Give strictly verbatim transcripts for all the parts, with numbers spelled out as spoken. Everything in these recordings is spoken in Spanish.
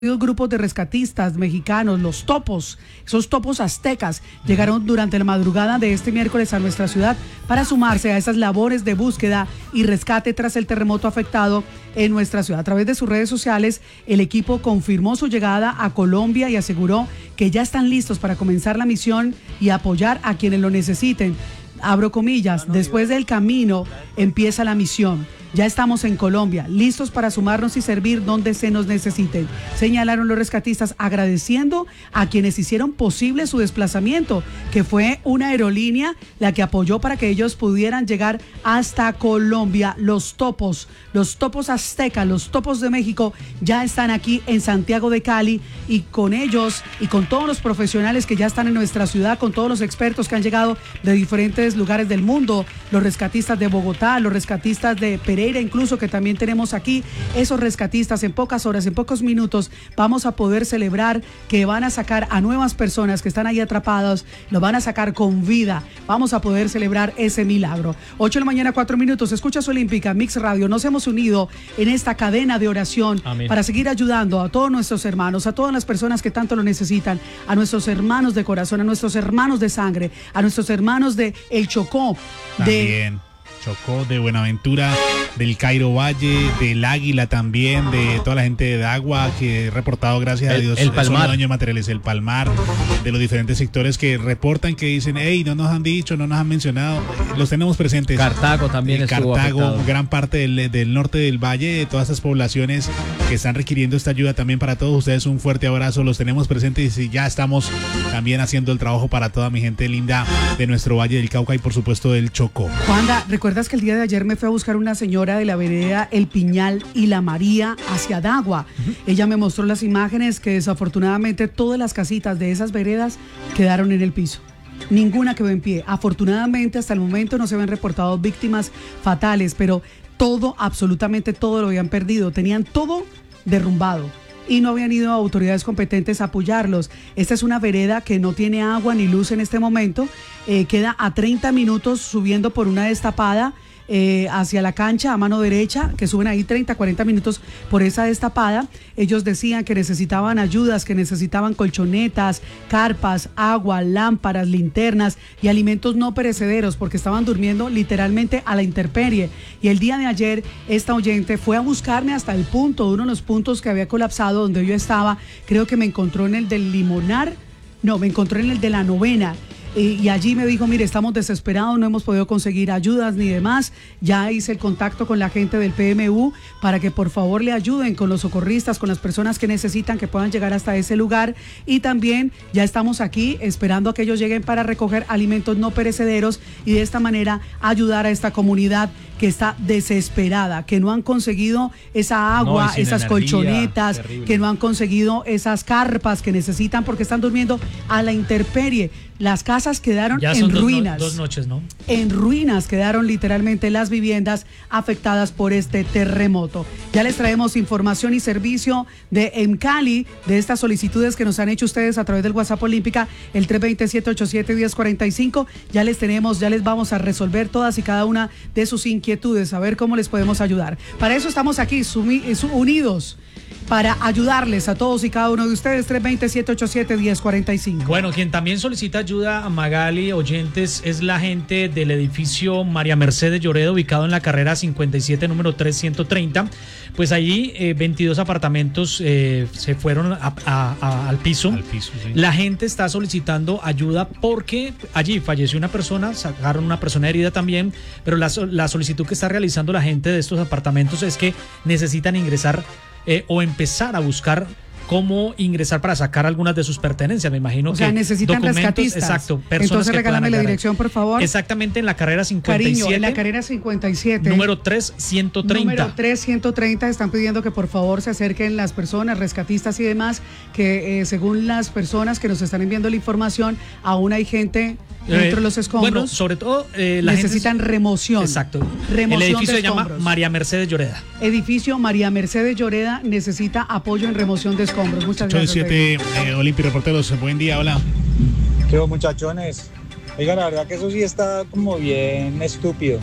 Grupos de rescatistas mexicanos, los topos, esos topos aztecas, llegaron durante la madrugada de este miércoles a nuestra ciudad para sumarse a esas labores de búsqueda y rescate tras el terremoto afectado en nuestra ciudad. A través de sus redes sociales, el equipo confirmó su llegada a Colombia y aseguró que ya están listos para comenzar la misión y apoyar a quienes lo necesiten. Abro comillas, después del camino empieza la misión. Ya estamos en Colombia, listos para sumarnos y servir donde se nos necesiten, señalaron los rescatistas, agradeciendo a quienes hicieron posible su desplazamiento, que fue una aerolínea la que apoyó para que ellos pudieran llegar hasta Colombia. Los topos, los topos aztecas, los topos de México ya están aquí en Santiago de Cali, y con ellos y con todos los profesionales que ya están en nuestra ciudad, con todos los expertos que han llegado de diferentes lugares del mundo, los rescatistas de Bogotá, los rescatistas de Pereira, incluso, que también tenemos aquí, esos rescatistas en pocas horas, en pocos minutos, vamos a poder celebrar que van a sacar a nuevas personas que están ahí atrapadas, los van a sacar con vida, vamos a poder celebrar ese milagro. ocho de la mañana, cuatro minutos, escuchas Olímpica, Mix Radio, nos hemos unido en esta cadena de oración. Amén. Para seguir ayudando a todos nuestros hermanos, a todas las personas que tanto lo necesitan, a nuestros hermanos de corazón, a nuestros hermanos de sangre, a nuestros hermanos de El Chocó, también. de... Chocó, de Buenaventura, del Cairo Valle, del Águila también, de toda la gente de Agua que he reportado, gracias el, a Dios, el Palmar, daños materiales, el Palmar, de los diferentes sectores que reportan, que dicen, hey, no nos han dicho, no nos han mencionado, los tenemos presentes. Cartago también estuvo Cartago, afectado. Gran parte del, del norte del valle, de todas esas poblaciones que están requiriendo esta ayuda también. Para todos ustedes un fuerte abrazo, los tenemos presentes y ya estamos también haciendo el trabajo para toda mi gente linda de nuestro Valle del Cauca y por supuesto del Chocó. Juanda, recuerda ¿Recuerdas que el día de ayer me fue a buscar una señora de la vereda El Piñal y La María hacia Dagua? Uh-huh. Ella me mostró las imágenes que desafortunadamente todas las casitas de esas veredas quedaron en el piso. Ninguna quedó en pie. Afortunadamente hasta el momento no se habían reportado víctimas fatales, pero todo, absolutamente todo lo habían perdido. Tenían todo derrumbado y no habían ido a autoridades competentes a apoyarlos. Esta es una vereda que no tiene agua ni luz en este momento, eh, queda a treinta minutos subiendo por una destapada eh, hacia la cancha a mano derecha, que suben ahí treinta, cuarenta minutos por esa destapada. Ellos decían que necesitaban ayudas, que necesitaban colchonetas, carpas, agua, lámparas, linternas y alimentos no perecederos, porque estaban durmiendo literalmente a la intemperie. Y el día de ayer esta oyente fue a buscarme hasta el punto, uno de los puntos que había colapsado donde yo estaba. Creo que me encontró en el del Limonar, no, me encontró en el de la Novena. Y allí me dijo, mire, estamos desesperados, no hemos podido conseguir ayudas ni demás. Ya hice el contacto con la gente del P M U para que por favor le ayuden con los socorristas, con las personas que necesitan que puedan llegar hasta ese lugar. Y también ya estamos aquí esperando a que ellos lleguen para recoger alimentos no perecederos y de esta manera ayudar a esta comunidad que está desesperada, que no han conseguido esa agua, no, esas energía, colchonetas, terrible. Que no han conseguido esas carpas que necesitan porque están durmiendo a la intemperie. Las casas quedaron ya en son ruinas. Dos, no, dos noches, ¿no? En ruinas quedaron literalmente las viviendas afectadas por este terremoto. Ya les traemos información y servicio de Emcali, de estas solicitudes que nos han hecho ustedes a través del WhatsApp Olímpica, el tres dos siete, ocho siete, uno cero cuatro cinco. Ya les tenemos, ya les vamos a resolver todas y cada una de sus inquietudes, a ver cómo les podemos ayudar. Para eso estamos aquí, sumi, unidos, para ayudarles a todos y cada uno de ustedes. Tres dos siete, ocho siete, uno cero cuatro cinco. Bueno, quien también solicita ayuda a Magali, oyentes, es la gente del edificio María Mercedes Lloreda, ubicado en la carrera cincuenta y siete, número trescientos treinta. Pues allí eh, veintidós apartamentos eh, se fueron a, a, a, al piso. Al piso, sí. La gente está solicitando ayuda porque allí falleció una persona, sacaron una persona herida también, pero la, la solicitud que está realizando la gente de estos apartamentos es que necesitan ingresar Eh, o empezar a buscar cómo ingresar para sacar algunas de sus pertenencias. Me imagino o que sea, necesitan rescatistas. Exacto. Entonces regálame la dirección, por favor. Exactamente, en la carrera cincuenta y siete. Cariño, en la carrera cincuenta y siete. Número trescientos treinta. Número trescientos treinta. Están pidiendo que por favor se acerquen las personas, rescatistas y demás, que eh, según las personas que nos están enviando la información, aún hay gente dentro de los escombros. Bueno, sobre todo eh, la necesitan gente... remoción. Exacto. Remoción. El edificio de se llama María Mercedes Lloreda. Edificio María Mercedes Lloreda necesita apoyo en remoción de escombros. Muchas gracias. siete, eh, Olimpia Reporteros, buen día, hola. ¿Qué hubo, muchachones? Oiga, la verdad que eso sí está como bien estúpido.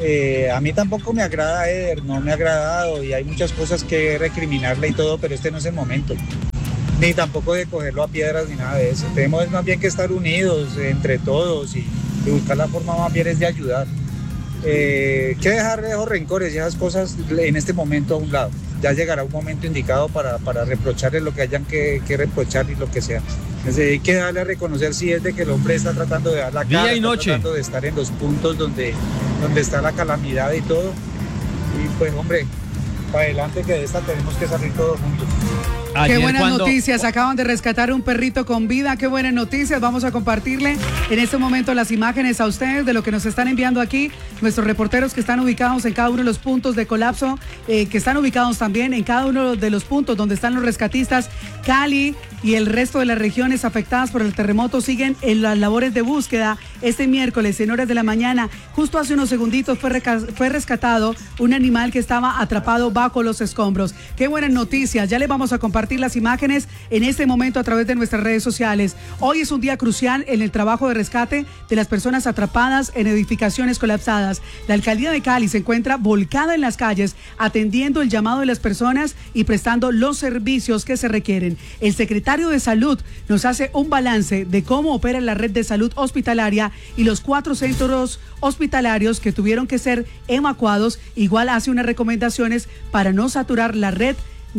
Eh, a mí tampoco me agrada Eder, no me ha agradado y hay muchas cosas que recriminarle y todo, pero este no es el momento. Ni tampoco de cogerlo a piedras ni nada de eso. Tenemos más bien que estar unidos entre todos y, y buscar la forma más bien es de ayudar. Eh, que dejar esos rencores y esas cosas en este momento a un lado. Ya llegará un momento indicado para, para reprocharles lo que hayan que, que reprochar y lo que sea. Entonces, hay que darle a reconocer si es de que el hombre está tratando de dar la cara, Día y está noche. tratando de estar en los puntos donde, donde está la calamidad y todo. Y pues hombre, para adelante que de esta tenemos que salir todos juntos. Ayer Qué buenas cuando- noticias, acaban de rescatar un perrito con vida, qué buenas noticias, vamos a compartirle en este momento las imágenes a ustedes de lo que nos están enviando aquí, nuestros reporteros que están ubicados en cada uno de los puntos de colapso, eh, que están ubicados también en cada uno de los puntos donde están los rescatistas. Cali y el resto de las regiones afectadas por el terremoto siguen en las labores de búsqueda. Este miércoles, en horas de la mañana, justo hace unos segunditos, fue, reca- fue rescatado un animal que estaba atrapado bajo los escombros. Qué buenas noticias, ya les vamos a compartir las imágenes en este momento a través de nuestras redes sociales. Hoy es un día crucial en el trabajo de rescate de las personas atrapadas en edificaciones colapsadas. La alcaldía de Cali se encuentra volcada en las calles, atendiendo el llamado de las personas y prestando los servicios que se requieren. El secretario de Salud nos hace un balance de cómo opera la red de salud hospitalaria y los cuatro centros hospitalarios que tuvieron que ser evacuados. Igual hace unas recomendaciones para no saturar la red,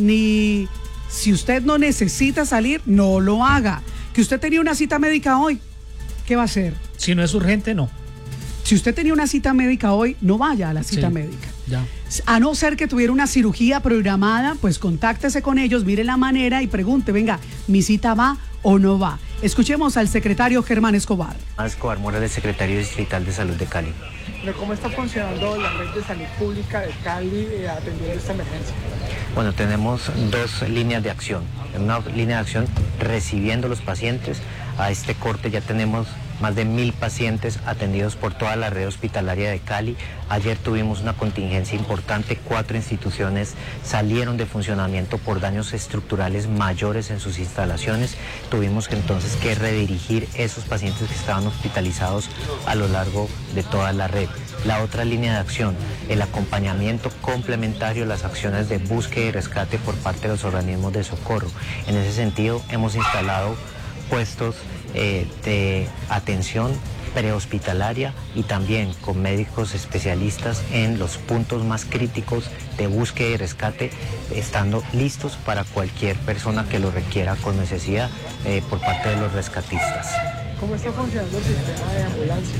ni si usted no necesita salir, no lo haga. Que usted tenía una cita médica hoy, ¿qué va a hacer? Si no es urgente, no. Si usted tenía una cita médica hoy, no vaya a la cita Sí. médica. Ya. A no ser que tuviera una cirugía programada, pues contáctese con ellos, mire la manera y pregunte, venga, ¿mi cita va o no va? Escuchemos al secretario Germán Escobar. Escobar Morales, secretario distrital de Salud de Cali. Pero ¿cómo está funcionando la red de salud pública de Cali eh, atendiendo esta emergencia? Bueno, tenemos dos líneas de acción. En una línea de acción recibiendo los pacientes. A este corte ya tenemos más de mil pacientes atendidos por toda la red hospitalaria de Cali. Ayer tuvimos una contingencia importante, cuatro instituciones salieron de funcionamiento por daños estructurales mayores en sus instalaciones. Tuvimos que entonces que redirigir esos pacientes que estaban hospitalizados a lo largo de toda la red. La otra línea de acción, el acompañamiento complementario a las acciones de búsqueda y rescate por parte de los organismos de socorro. En ese sentido, hemos instalado puestos eh, de atención prehospitalaria y también con médicos especialistas en los puntos más críticos de búsqueda y rescate, estando listos para cualquier persona que lo requiera con necesidad eh, por parte de los rescatistas. ¿Cómo está funcionando el sistema de ambulancia?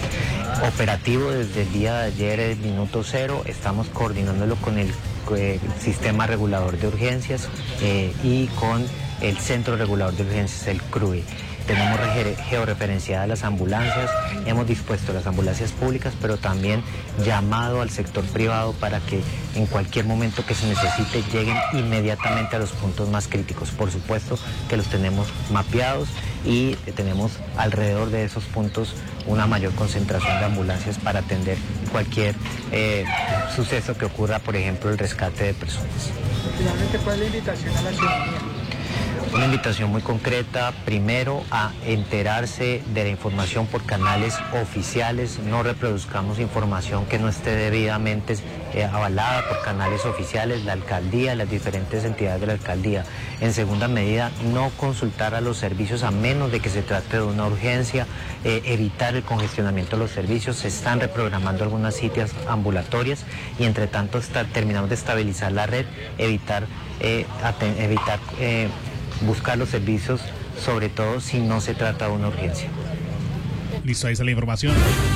Operativo desde el día de ayer, el minuto cero, estamos coordinándolo con el eh, sistema regulador de urgencias eh, y con el centro regulador de urgencias, el C R U I. Tenemos georreferenciadas las ambulancias, hemos dispuesto las ambulancias públicas, pero también llamado al sector privado para que en cualquier momento que se necesite lleguen inmediatamente a los puntos más críticos. Por supuesto que los tenemos mapeados y tenemos alrededor de esos puntos una mayor concentración de ambulancias para atender cualquier eh, suceso que ocurra, por ejemplo, el rescate de personas. Finalmente, ¿cuál es la invitación a la ciudadanía? Una invitación muy concreta, primero a enterarse de la información por canales oficiales, no reproduzcamos información que no esté debidamente eh, avalada por canales oficiales, la alcaldía, las diferentes entidades de la alcaldía. En segunda medida, no consultar a los servicios a menos de que se trate de una urgencia, eh, evitar el congestionamiento de los servicios, se están reprogramando algunas citas ambulatorias y entre tanto está, terminamos de estabilizar la red, evitar, eh, aten, evitar eh, buscar los servicios, sobre todo si no se trata de una urgencia. Listo, ahí está la información.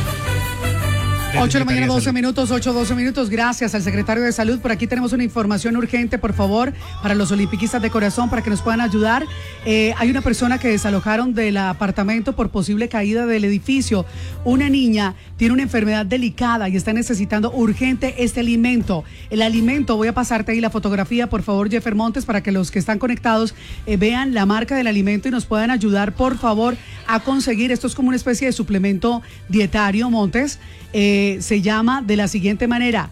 ocho de la mañana, doce minutos, ocho, doce minutos. Gracias al secretario de Salud. Por aquí tenemos una información urgente, por favor, para los olimpiquistas de corazón, para que nos puedan ayudar. Eh, hay una persona que desalojaron del apartamento por posible caída del edificio. Una niña tiene una enfermedad delicada y está necesitando urgente este alimento. El alimento, voy a pasarte ahí la fotografía, por favor, Jeffer Montes, para que los que están conectados eh, vean la marca del alimento y nos puedan ayudar, por favor, a conseguir. Esto es como una especie de suplemento dietario, Montes. Eh, se llama de la siguiente manera: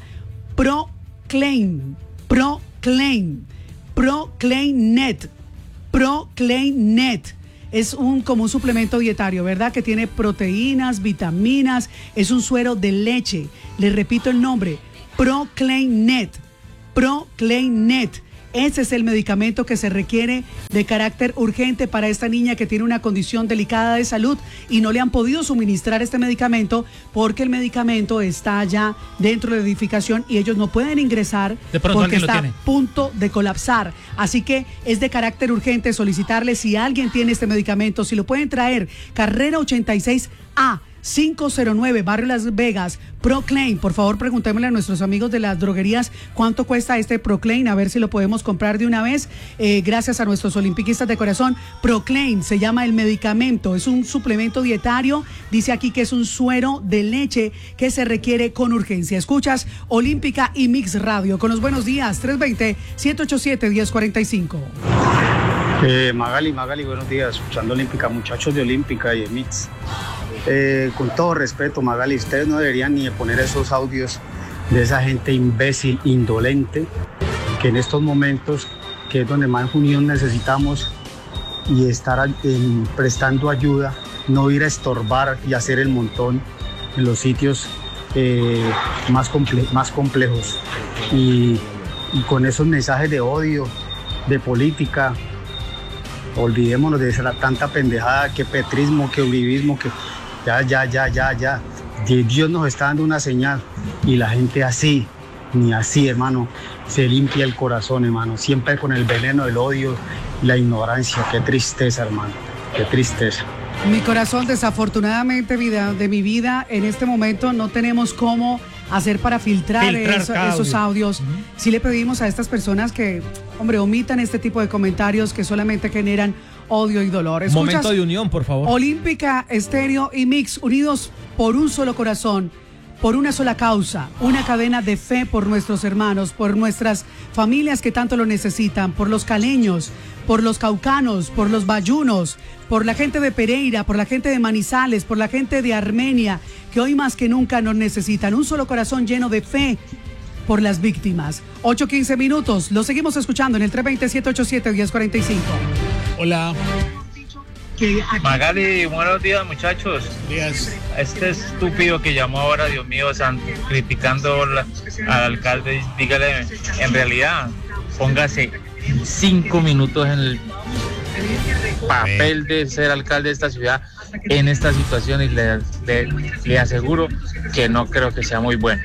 Proclaim, Proclaim, Proclaim Net, Proclaim Net. es un como un suplemento dietario, ¿verdad? Que tiene proteínas, vitaminas, es un suero de leche. Les repito el nombre, Proclaim-Net. Proclaim-Net. Ese es el medicamento que se requiere de carácter urgente para esta niña que tiene una condición delicada de salud y no le han podido suministrar este medicamento porque el medicamento está ya dentro de la edificación y ellos no pueden ingresar de pronto porque está lo tiene. a punto de colapsar. Así que es de carácter urgente solicitarle si alguien tiene este medicamento, si lo pueden traer, carrera ochenta y seis A. cinco cero nueve, Barrio Las Vegas, Proclaim. Por favor, preguntémosle a nuestros amigos de las droguerías cuánto cuesta este Proclaim, a ver si lo podemos comprar de una vez. Eh, gracias a nuestros olimpiquistas de corazón. Proclaim se llama el medicamento, es un suplemento dietario. Dice aquí que es un suero de leche que se requiere con urgencia. Escuchas Olímpica y Mix Radio con los buenos días, tres dos cero, siete ocho siete, uno cero cuatro cinco. Eh, Magali, Magali, buenos días. Escuchando Olímpica, muchachos de Olímpica y de Mix. Eh, con todo respeto, Magali, ustedes no deberían ni poner esos audios de esa gente imbécil, indolente, que en estos momentos, que es donde más unión necesitamos y estar en, prestando ayuda, no ir a estorbar y hacer el montón en los sitios eh, más, comple más complejos. Y, y con esos mensajes de odio, de política, olvidémonos de esa tanta pendejada, que petrismo, que uribismo, que ya, ya, ya, ya, ya. Dios nos está dando una señal y la gente así, ni así, hermano, se limpia el corazón, hermano, siempre con el veneno del odio y la ignorancia. Qué tristeza, hermano, qué tristeza. Mi corazón, desafortunadamente, vida, de mi vida, en este momento no tenemos cómo hacer para filtrar, Filtrar eso, audio. esos audios. Uh-huh. Sí le pedimos a estas personas que, hombre, omitan este tipo de comentarios que solamente generan odio y dolor. ¿Escuchas? Momento de unión, por favor. Olímpica, Estéreo y Mix, unidos por un solo corazón, por una sola causa, una cadena de fe por nuestros hermanos, por nuestras familias que tanto lo necesitan, por los caleños, por los caucanos, por los bayunos, por la gente de Pereira, por la gente de Manizales, por la gente de Armenia, que hoy más que nunca nos necesitan. Un solo corazón lleno de fe por las víctimas. ocho quince minutos, lo seguimos escuchando en el tres dos cero, siete ocho siete, uno cero cuatro cinco. Hola. Magali, buenos días, muchachos. Días. Este estúpido que llamó ahora, Dios mío santo, criticando la, al alcalde, dígale, en realidad, póngase cinco minutos en el papel de ser alcalde de esta ciudad en esta situación y le, le, le aseguro que no creo que sea muy bueno.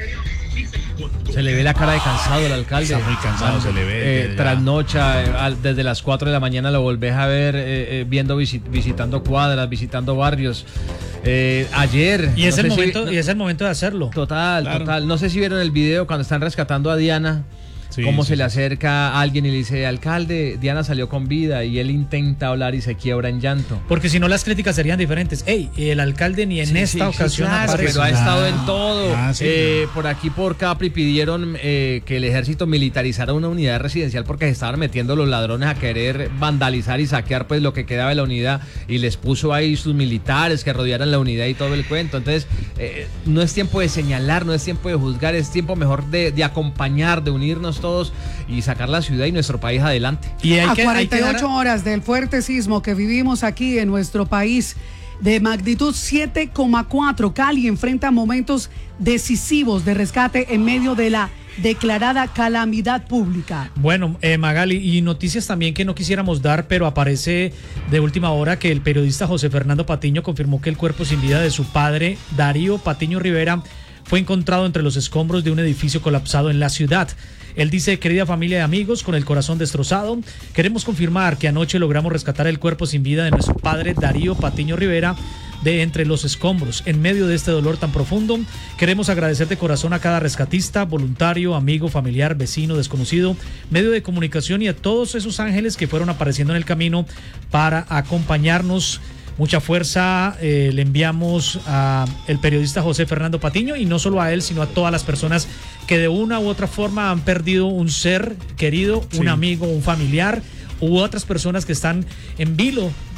Se le ve la cara de cansado al alcalde. Está muy cansado, se le ve. Eh, trasnocha, eh, desde las cuatro de la mañana lo volvés a ver eh, eh, viendo, visit, visitando cuadras, visitando barrios. Eh, ayer. Y es, no el sé momento, si, y es el momento de hacerlo. Total, claro. total. No sé si vieron el video cuando están rescatando a Diana. Sí, cómo sí, se le acerca a alguien y le dice, alcalde, Diana salió con vida, y él intenta hablar y se quiebra en llanto. Porque si no, las críticas serían diferentes. Ey, el alcalde ni en sí, esta sí, ocasión sí, claro, aparece. pero ha estado en todo. Ah, sí, eh, claro. Por aquí, por Capri, pidieron eh, que el ejército militarizara una unidad residencial porque se estaban metiendo los ladrones a querer vandalizar y saquear pues lo que quedaba de la unidad, y les puso ahí sus militares que rodearan la unidad y todo el cuento. Entonces, eh, no es tiempo de señalar, no es tiempo de juzgar, es tiempo mejor de, de acompañar, de unirnos todos y sacar la ciudad y nuestro país adelante. Y hay a que, cuarenta y ocho hay que dar... horas del fuerte sismo que vivimos aquí en nuestro país, de magnitud siete coma cuatro, Cali enfrenta momentos decisivos de rescate en medio de la declarada calamidad pública. Bueno, eh, Magali, y noticias también que no quisiéramos dar, pero aparece de última hora que el periodista José Fernando Patiño confirmó que el cuerpo sin vida de su padre, Darío Patiño Rivera, fue encontrado entre los escombros de un edificio colapsado en la ciudad. Él dice, querida familia y amigos, con el corazón destrozado, queremos confirmar que anoche logramos rescatar el cuerpo sin vida de nuestro padre Darío Patiño Rivera de entre los escombros. En medio de este dolor tan profundo, queremos agradecer de corazón a cada rescatista, voluntario, amigo, familiar, vecino, desconocido, medio de comunicación y a todos esos ángeles que fueron apareciendo en el camino para acompañarnos. Mucha fuerza eh, le enviamos a el periodista José Fernando Patiño, y no solo a él, sino a todas las personas que de una u otra forma han perdido un ser querido, sí, un amigo, un familiar, u otras personas que están en vilo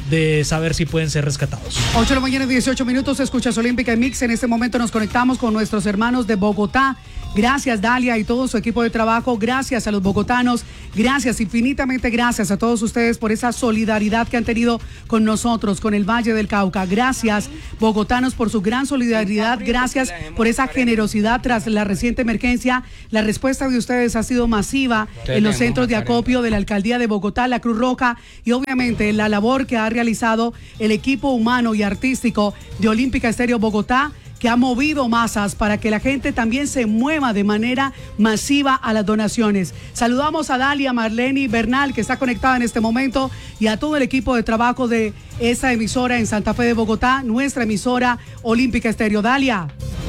de saber si pueden ser rescatados. ocho de la mañana, dieciocho minutos, escuchas Olímpica y Mix. En este momento nos conectamos con nuestros hermanos de Bogotá. Gracias, Dalia, y todo su equipo de trabajo. Gracias a los bogotanos. Gracias, infinitamente gracias a todos ustedes por esa solidaridad que han tenido con nosotros, con el Valle del Cauca. Gracias, bogotanos, por su gran solidaridad. Gracias por esa generosidad tras la reciente emergencia. La respuesta de ustedes ha sido masiva en los centros de acopio de la Alcaldía de Bogotá, la Cruz Roja, y obviamente la labor que ha realizado el equipo humano y artístico de Olímpica Estéreo Bogotá, que ha movido masas para que la gente también se mueva de manera masiva a las donaciones. Saludamos a Dalia Marleni Bernal, que está conectada en este momento, y a todo el equipo de trabajo de esa emisora en Santa Fe de Bogotá, nuestra emisora Olímpica Estéreo. Dalia.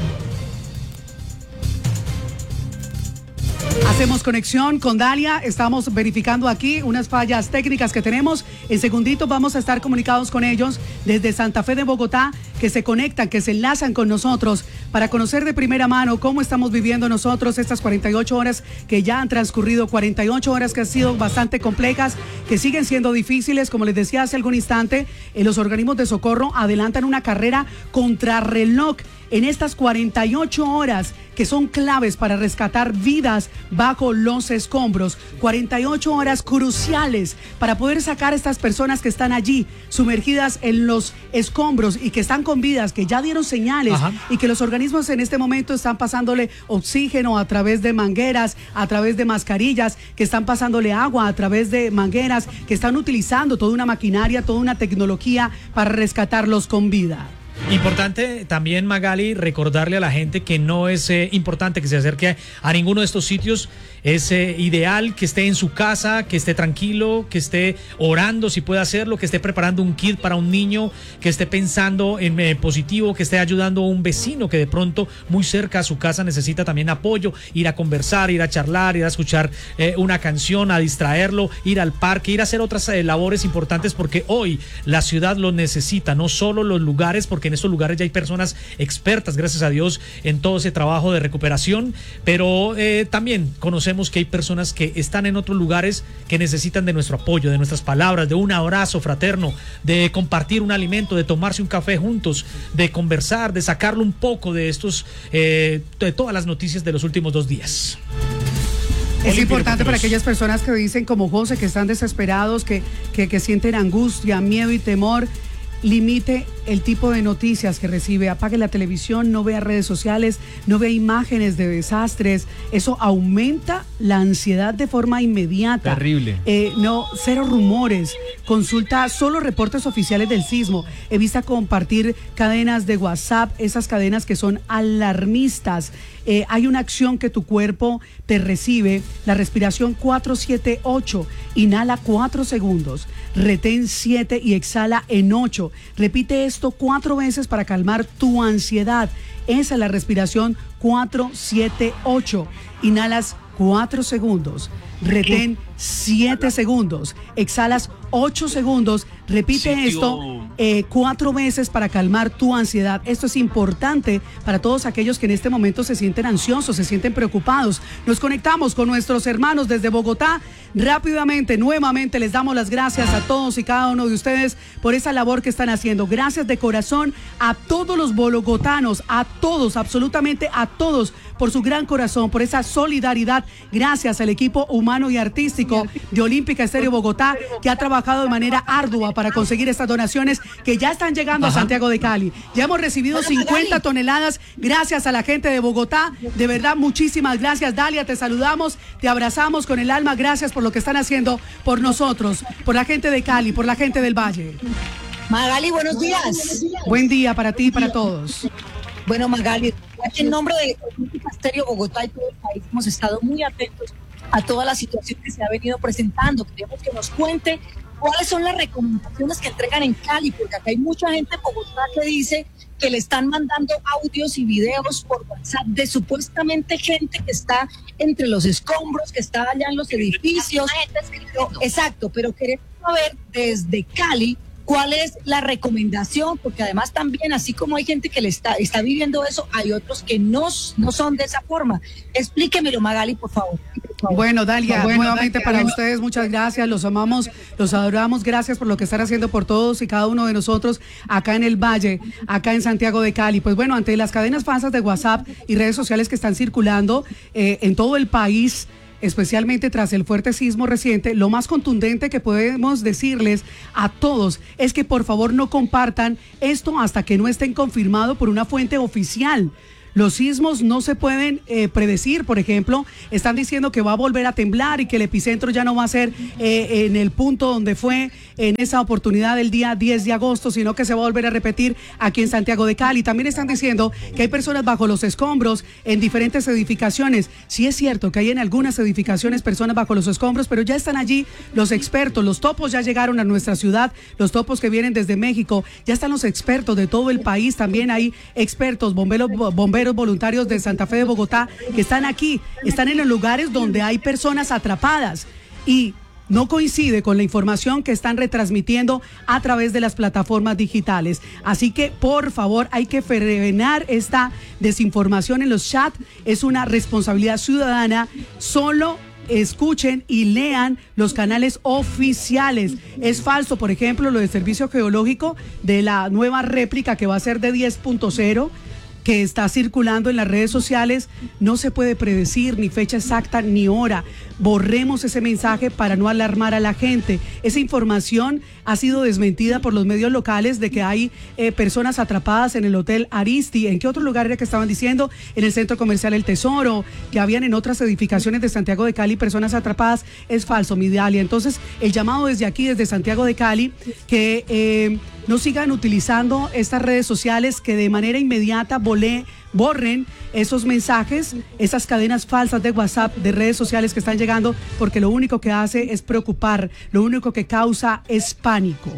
Hacemos conexión con Dalia, estamos verificando aquí unas fallas técnicas que tenemos. En segundito vamos a estar comunicados con ellos desde Santa Fe de Bogotá, que se conectan, que se enlazan con nosotros para conocer de primera mano cómo estamos viviendo nosotros estas cuarenta y ocho horas que ya han transcurrido, cuarenta y ocho horas que han sido bastante complejas, que siguen siendo difíciles. Como les decía hace algún instante, eh, los organismos de socorro adelantan una carrera contrarreloj en estas cuarenta y ocho horas que son claves para rescatar vidas bajo los escombros. cuarenta y ocho horas cruciales para poder sacar a estas personas que están allí sumergidas en los escombros y que están con vidas, que ya dieron señales. Ajá. Y que los organismos en este momento están pasándole oxígeno a través de mangueras, a través de mascarillas, que están pasándole agua a través de mangueras, que están utilizando toda una maquinaria, toda una tecnología para rescatarlos con vida. Importante también, Magali, recordarle a la gente que no es eh, importante que se acerque a, a ninguno de estos sitios. Es eh, ideal que esté en su casa, que esté tranquilo, que esté orando si puede hacerlo, que esté preparando un kit para un niño, que esté pensando en eh, positivo, que esté ayudando a un vecino que de pronto muy cerca a su casa necesita también apoyo, ir a conversar, ir a charlar, ir a escuchar eh, una canción, a distraerlo, ir al parque, ir a hacer otras eh, labores importantes, porque hoy la ciudad lo necesita, no solo los lugares, porque en estos lugares ya hay personas expertas, gracias a Dios, en todo ese trabajo de recuperación, pero eh, también conocemos que hay personas que están en otros lugares que necesitan de nuestro apoyo, de nuestras palabras, de un abrazo fraterno, de compartir un alimento, de tomarse un café juntos, de conversar, de sacarlo un poco de estos, eh, de todas las noticias de los últimos dos días. Es importante para aquellas personas que dicen como José, que están desesperados, que, que, que sienten angustia, miedo y temor. Limite el tipo de noticias que recibe, apague la televisión, no vea redes sociales, no vea imágenes de desastres. Eso aumenta la ansiedad de forma inmediata. Terrible. Eh, no, cero rumores, consulta solo reportes oficiales del sismo, evita compartir cadenas de WhatsApp, esas cadenas que son alarmistas. Eh, hay una acción que tu cuerpo te recibe, la respiración cuatro siete ocho, inhala cuatro segundos, retén siete y exhala en ocho. Repite esto cuatro veces para calmar tu ansiedad. Esa es la respiración cuatro siete ocho. Inhalas cuatro segundos, retén siete segundos, exhalas ocho segundos. Repite Sitio. esto eh, cuatro veces para calmar tu ansiedad. Esto es importante para todos aquellos que en este momento se sienten ansiosos, se sienten preocupados. Nos conectamos con nuestros hermanos desde Bogotá. Rápidamente, nuevamente les damos las gracias a todos y cada uno de ustedes por esa labor que están haciendo. Gracias de corazón a todos los bogotanos, a todos, absolutamente a todos, por su gran corazón, por esa solidaridad. Gracias al equipo humano y artístico de Olímpica Estéreo Bogotá, que ha trabajado de manera ardua para conseguir estas donaciones que ya están llegando Ajá. a Santiago de Cali. Ya hemos recibido cincuenta toneladas gracias a la gente de Bogotá. De verdad, muchísimas gracias, Dalia. Te saludamos, te abrazamos con el alma. Gracias por lo que están haciendo por nosotros, por la gente de Cali, por la gente del Valle. Magali, buenos días. Buen día para ti y para todos. Bueno, Magali, en nombre de Olímpica Estéreo Bogotá y todo el país hemos estado muy atentos a toda la situación que se ha venido presentando. Queremos que nos cuente cuáles son las recomendaciones que entregan en Cali, porque acá hay mucha gente en Bogotá que dice que le están mandando audios y videos por WhatsApp de supuestamente gente que está entre los escombros, que está allá en los edificios. Pero, exacto, pero queremos saber desde Cali cuál es la recomendación, porque además también, así como hay gente que le está, está viviendo eso, hay otros que no, no son de esa forma. Explíquemelo, Magali, por favor. Bueno, Dalia, Bueno, nuevamente Dalia, para bueno. ustedes, muchas gracias, los amamos, los adoramos, gracias por lo que están haciendo por todos y cada uno de nosotros acá en el Valle, acá en Santiago de Cali. Pues bueno, ante las cadenas falsas de WhatsApp y redes sociales que están circulando eh, en todo el país, especialmente tras el fuerte sismo reciente, lo más contundente que podemos decirles a todos es que por favor no compartan esto hasta que no estén confirmados por una fuente oficial. Los sismos no se pueden eh, predecir, por ejemplo, están diciendo que va a volver a temblar y que el epicentro ya no va a ser eh, en el punto donde fue en esa oportunidad del día diez de agosto, sino que se va a volver a repetir aquí en Santiago de Cali. También están diciendo que hay personas bajo los escombros en diferentes edificaciones. Sí es cierto que hay en algunas edificaciones personas bajo los escombros, pero ya están allí los expertos, los topos ya llegaron a nuestra ciudad, los topos que vienen desde México, ya están los expertos de todo el país, también hay expertos, bomberos, bomberos voluntarios de Santa Fe de Bogotá que están aquí, están en los lugares donde hay personas atrapadas y no coincide con la información que están retransmitiendo a través de las plataformas digitales. Así que, por favor, hay que frenar esta desinformación en los chats. Es una responsabilidad ciudadana. Solo escuchen y lean los canales oficiales. Es falso, por ejemplo, lo del Servicio Geológico de la nueva réplica que va a ser de diez punto cero, que está circulando en las redes sociales. No se puede predecir ni fecha exacta ni hora. Borremos ese mensaje para no alarmar a la gente. Esa información ha sido desmentida por los medios locales de que hay eh, personas atrapadas en el Hotel Aristi. ¿En qué otro lugar era que estaban diciendo? En el Centro Comercial El Tesoro, que habían en otras edificaciones de Santiago de Cali personas atrapadas. Es falso, mi Dalia. Entonces, el llamado desde aquí, desde Santiago de Cali, que eh, no sigan utilizando estas redes sociales, que de manera inmediata volé, borren esos mensajes, esas cadenas falsas de WhatsApp, de redes sociales que están llegando, porque lo único que hace es preocupar, lo único que causa es pánico.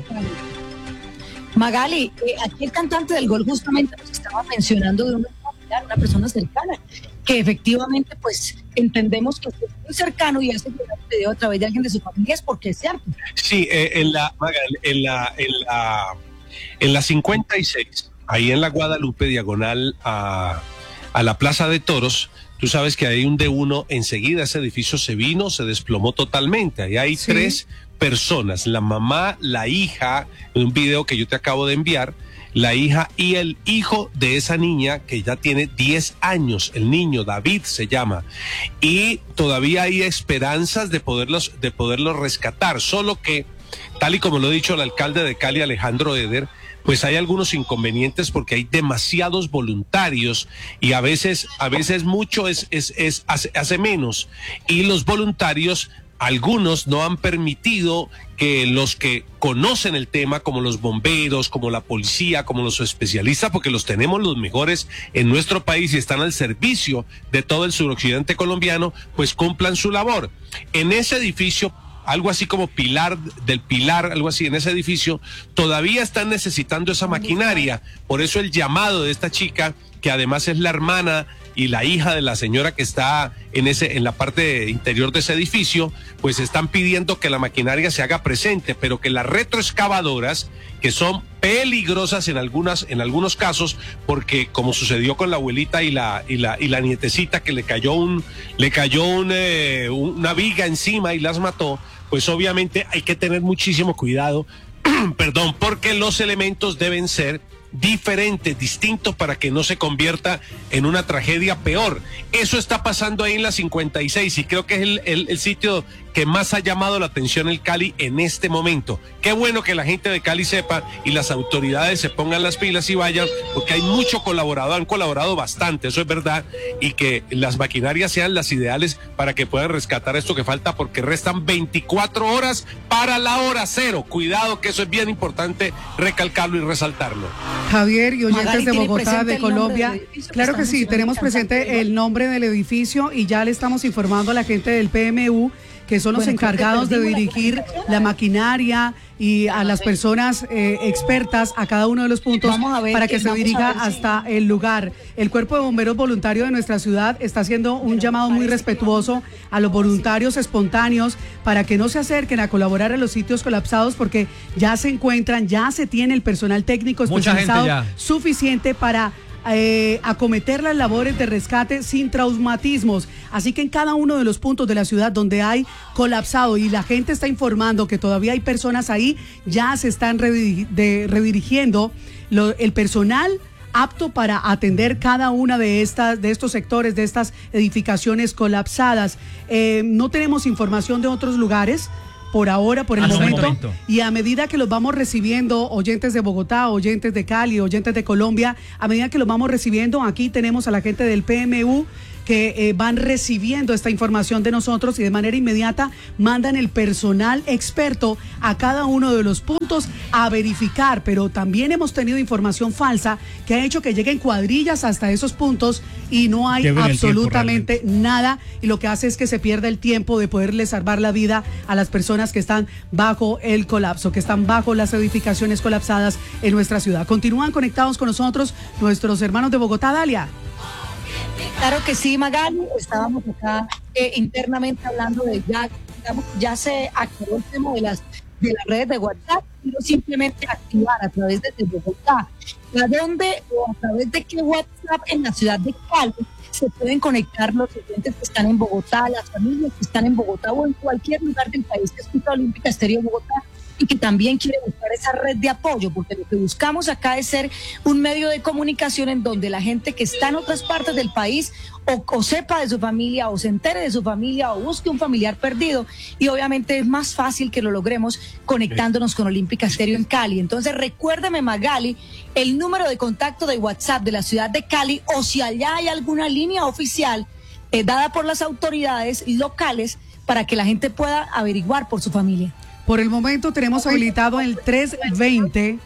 Magali, eh, aquí el cantante del gol justamente nos estaba mencionando de una familiar, una persona cercana, que efectivamente pues entendemos que es muy cercano y hace llegar un video a través de alguien de su familia, es porque es cierto. Sí, eh, en la en la en la en la cincuenta y seis, ahí en la Guadalupe, diagonal a, a la Plaza de Toros, tú sabes que hay un D uno, enseguida ese edificio se vino, se desplomó totalmente. Ahí hay sí. tres personas, la mamá, la hija, en un video que yo te acabo de enviar, la hija y el hijo de esa niña que ya tiene diez años, el niño David se llama, y todavía hay esperanzas de poderlos, de poderlos rescatar, solo que, tal y como lo ha dicho el alcalde de Cali, Alejandro Eder, pues hay algunos inconvenientes porque hay demasiados voluntarios y a veces, a veces mucho es, es, es hace, hace menos, y los voluntarios, algunos no han permitido que los que conocen el tema, como los bomberos, como la policía, como los especialistas, porque los tenemos los mejores en nuestro país y están al servicio de todo el suroccidente colombiano, pues cumplan su labor. En ese edificio, algo así como Pilar del Pilar, algo así, en ese edificio, todavía están necesitando esa maquinaria. Por eso el llamado de esta chica, que además es la hermana y la hija de la señora que está en ese en la parte interior de ese edificio, pues están pidiendo que la maquinaria se haga presente, pero que las retroexcavadoras, que son peligrosas en algunas en algunos casos, porque como sucedió con la abuelita y la y la y la nietecita, que le cayó un le cayó un, eh, una viga encima y las mató, pues obviamente hay que tener muchísimo cuidado, perdón, porque los elementos deben ser diferentes, distintos, para que no se convierta en una tragedia peor. Eso está pasando ahí en la cincuenta y seis y creo que es el, el, el sitio que más ha llamado la atención el Cali en este momento. Qué bueno que la gente de Cali sepa y las autoridades se pongan las pilas y vayan, porque hay mucho colaborado, han colaborado bastante, eso es verdad, y que las maquinarias sean las ideales para que puedan rescatar esto que falta, porque restan veinticuatro horas para la hora cero. Cuidado, que eso es bien importante recalcarlo y resaltarlo. Javier y oyentes de Bogotá, de Colombia, claro que sí, tenemos presente el nombre del edificio y ya le estamos informando a la gente del P M U, que son los bueno, encargados de dirigir la maquinaria y a las personas eh, expertas a cada uno de los puntos para que, que se dirija hasta el lugar. El Cuerpo de Bomberos Voluntario de nuestra ciudad está haciendo un llamado muy respetuoso a los voluntarios espontáneos para que no se acerquen a colaborar en los sitios colapsados, porque ya se encuentran, ya se tiene el personal técnico especializado suficiente para eh, acometer las labores de rescate sin traumatismos. Así que en cada uno de los puntos de la ciudad donde hay colapsado y la gente está informando que todavía hay personas ahí, ya se están rediri- de, redirigiendo lo, el personal apto para atender cada una de estas, de estos sectores, de estas edificaciones colapsadas. Eh, no tenemos información de otros lugares por ahora, por el Al momento, momento. y a medida que los vamos recibiendo, oyentes de Bogotá, oyentes de Cali, oyentes de Colombia, a medida que los vamos recibiendo, aquí tenemos a la gente del P M U que eh, van recibiendo esta información de nosotros y de manera inmediata mandan el personal experto a cada uno de los puntos a verificar, pero también hemos tenido información falsa que ha hecho que lleguen cuadrillas hasta esos puntos y no hay Lleven el absolutamente nada, y lo que hace es que se pierda el tiempo de poderle salvar la vida a las personas que están bajo el colapso, que están bajo las edificaciones colapsadas en nuestra ciudad. Continúan conectados con nosotros nuestros hermanos de Bogotá. Dalia. Claro que sí, Magali. Estábamos acá eh, internamente hablando de ya, digamos, ya se activó el tema de las, de las redes de WhatsApp, y no simplemente activar a través de Bogotá. ¿A dónde o a través de qué WhatsApp en la ciudad de Cali se pueden conectar los oyentes que están en Bogotá, las familias que están en Bogotá o en cualquier lugar del país que escucha Olímpica Estéreo Bogotá y que también quiere buscar esa red de apoyo? Porque lo que buscamos acá es ser un medio de comunicación en donde la gente que está en otras partes del país o, o sepa de su familia o se entere de su familia o busque un familiar perdido, y obviamente es más fácil que lo logremos conectándonos con Olímpica Estéreo en Cali. Entonces recuérdame, Magali, el número de contacto de WhatsApp de la ciudad de Cali, o si allá hay alguna línea oficial eh, dada por las autoridades locales para que la gente pueda averiguar por su familia. Por el momento tenemos habilitado el tres veinte,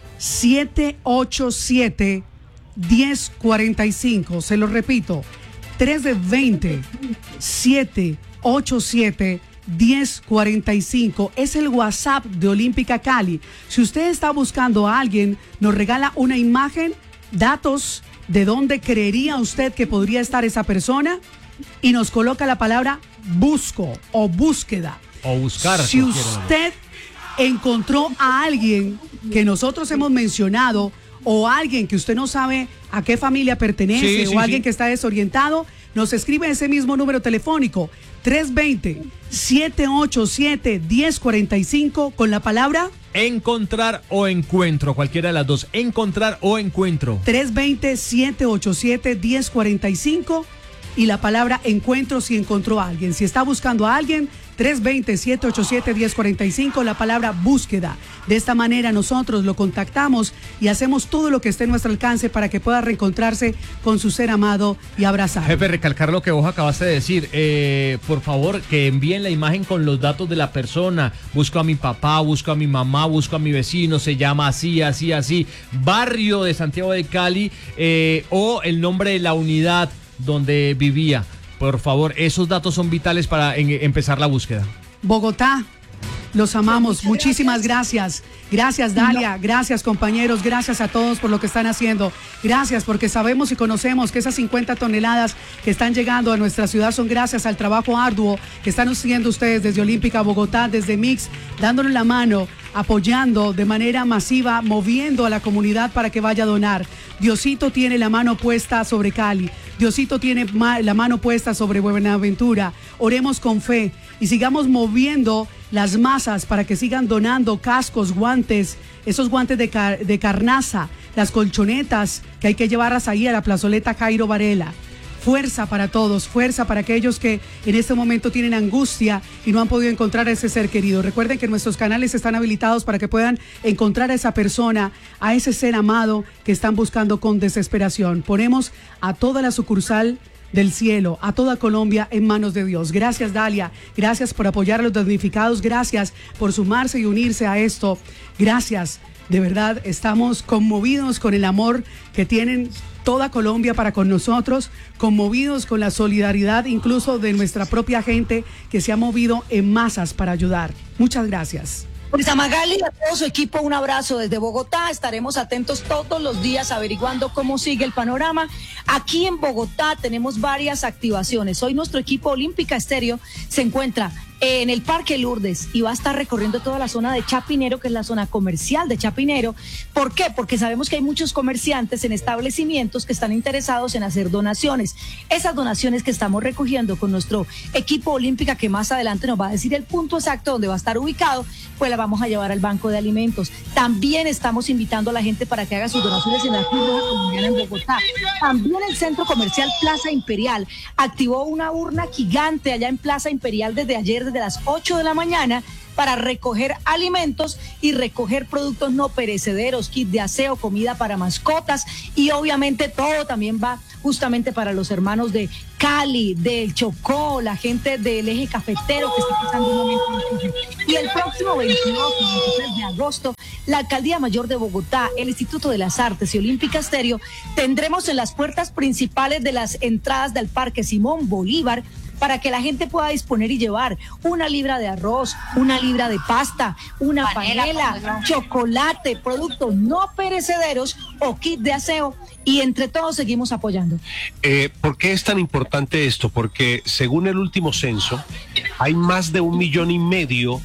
siete ochenta y siete, diez cuarenta y cinco. Se lo repito, tres veinte, siete ochenta y siete, diez cuarenta y cinco. Es el WhatsApp de Olímpica Cali. Si usted está buscando a alguien, nos regala una imagen, datos de dónde creería usted que podría estar esa persona y nos coloca la palabra busco o búsqueda. O buscar. Si usted encontró a alguien que nosotros hemos mencionado, o alguien que usted no sabe a qué familia pertenece, Sí, o sí, alguien sí. que está desorientado, nos escribe ese mismo número telefónico, tres veinte, siete ochenta y siete, diez cuarenta y cinco, con la palabra Encontrar o encuentro, cualquiera de las dos. Encontrar o encuentro. tres veinte, siete ochenta y siete, diez cuarenta y cinco y la palabra encuentro si encontró a alguien. Si está buscando a alguien, tres veinte, siete ochenta y siete, diez cuarenta y cinco, la palabra búsqueda. De esta manera nosotros lo contactamos y hacemos todo lo que esté en nuestro alcance para que pueda reencontrarse con su ser amado y abrazado. Jefe, recalcar lo que vos acabaste de decir. Eh, por favor, que envíen la imagen con los datos de la persona. Busco a mi papá, busco a mi mamá, busco a mi vecino, se llama así, así, así. Barrio de Santiago de Cali, eh, o el nombre de la unidad donde vivía. Por favor, esos datos son vitales para en, empezar la búsqueda. Bogotá, los amamos. Muchísimas gracias. Gracias, Dalia. Gracias, compañeros. Gracias a todos por lo que están haciendo. Gracias, porque sabemos y conocemos que esas cincuenta toneladas que están llegando a nuestra ciudad son gracias al trabajo arduo que están haciendo ustedes desde Olímpica Bogotá, desde Mix, dándonos la mano, apoyando de manera masiva, moviendo a la comunidad para que vaya a donar. Diosito tiene la mano puesta sobre Cali. Diosito tiene ma- la mano puesta sobre Buenaventura. Oremos con fe y sigamos moviendo las masas para que sigan donando cascos, guantes, esos guantes de, car- de carnaza, las colchonetas que hay que llevarlas ahí a la plazoleta Jairo Varela. Fuerza para todos, fuerza para aquellos que en este momento tienen angustia y no han podido encontrar a ese ser querido. Recuerden que nuestros canales están habilitados para que puedan encontrar a esa persona, a ese ser amado que están buscando con desesperación. Ponemos a toda la sucursal del cielo, a toda Colombia en manos de Dios. Gracias, Dalia. Gracias por apoyar a los damnificados. Gracias por sumarse y unirse a esto. Gracias. De verdad, estamos conmovidos con el amor que tienen toda Colombia para con nosotros, conmovidos con la solidaridad incluso de nuestra propia gente que se ha movido en masas para ayudar. Muchas gracias. Pues a Magali y a todo su equipo un abrazo desde Bogotá. Estaremos atentos todos los días averiguando cómo sigue el panorama. Aquí en Bogotá tenemos varias activaciones. Hoy nuestro equipo Olímpica Estéreo se encuentra en el Parque Lourdes y va a estar recorriendo toda la zona de Chapinero, que es la zona comercial de Chapinero. ¿Por qué? Porque sabemos que hay muchos comerciantes en establecimientos que están interesados en hacer donaciones. Esas donaciones que estamos recogiendo con nuestro equipo olímpica, que más adelante nos va a decir el punto exacto donde va a estar ubicado, pues la vamos a llevar al Banco de Alimentos. También estamos invitando a la gente para que haga sus donaciones en la Cruz Roja Colombiana en Bogotá. También el Centro Comercial Plaza Imperial activó una urna gigante allá en Plaza Imperial desde ayer, desde las ocho de la mañana, para recoger alimentos y recoger productos no perecederos, kit de aseo, comida para mascotas, y obviamente todo también va justamente para los hermanos de Cali, del Chocó, la gente del eje cafetero que está pasando un momento difícil. Y el próximo veintidós y veintitrés de agosto, la Alcaldía Mayor de Bogotá, el Instituto de las Artes y Olímpica Estéreo, tendremos en las puertas principales de las entradas del Parque Simón Bolívar, para que la gente pueda disponer y llevar una libra de arroz, una libra de pasta, una panela, panela chocolate, productos no perecederos o kit de aseo, y entre todos seguimos apoyando. Eh, ¿Por qué es tan importante esto? Porque según el último censo, hay más de un millón y medio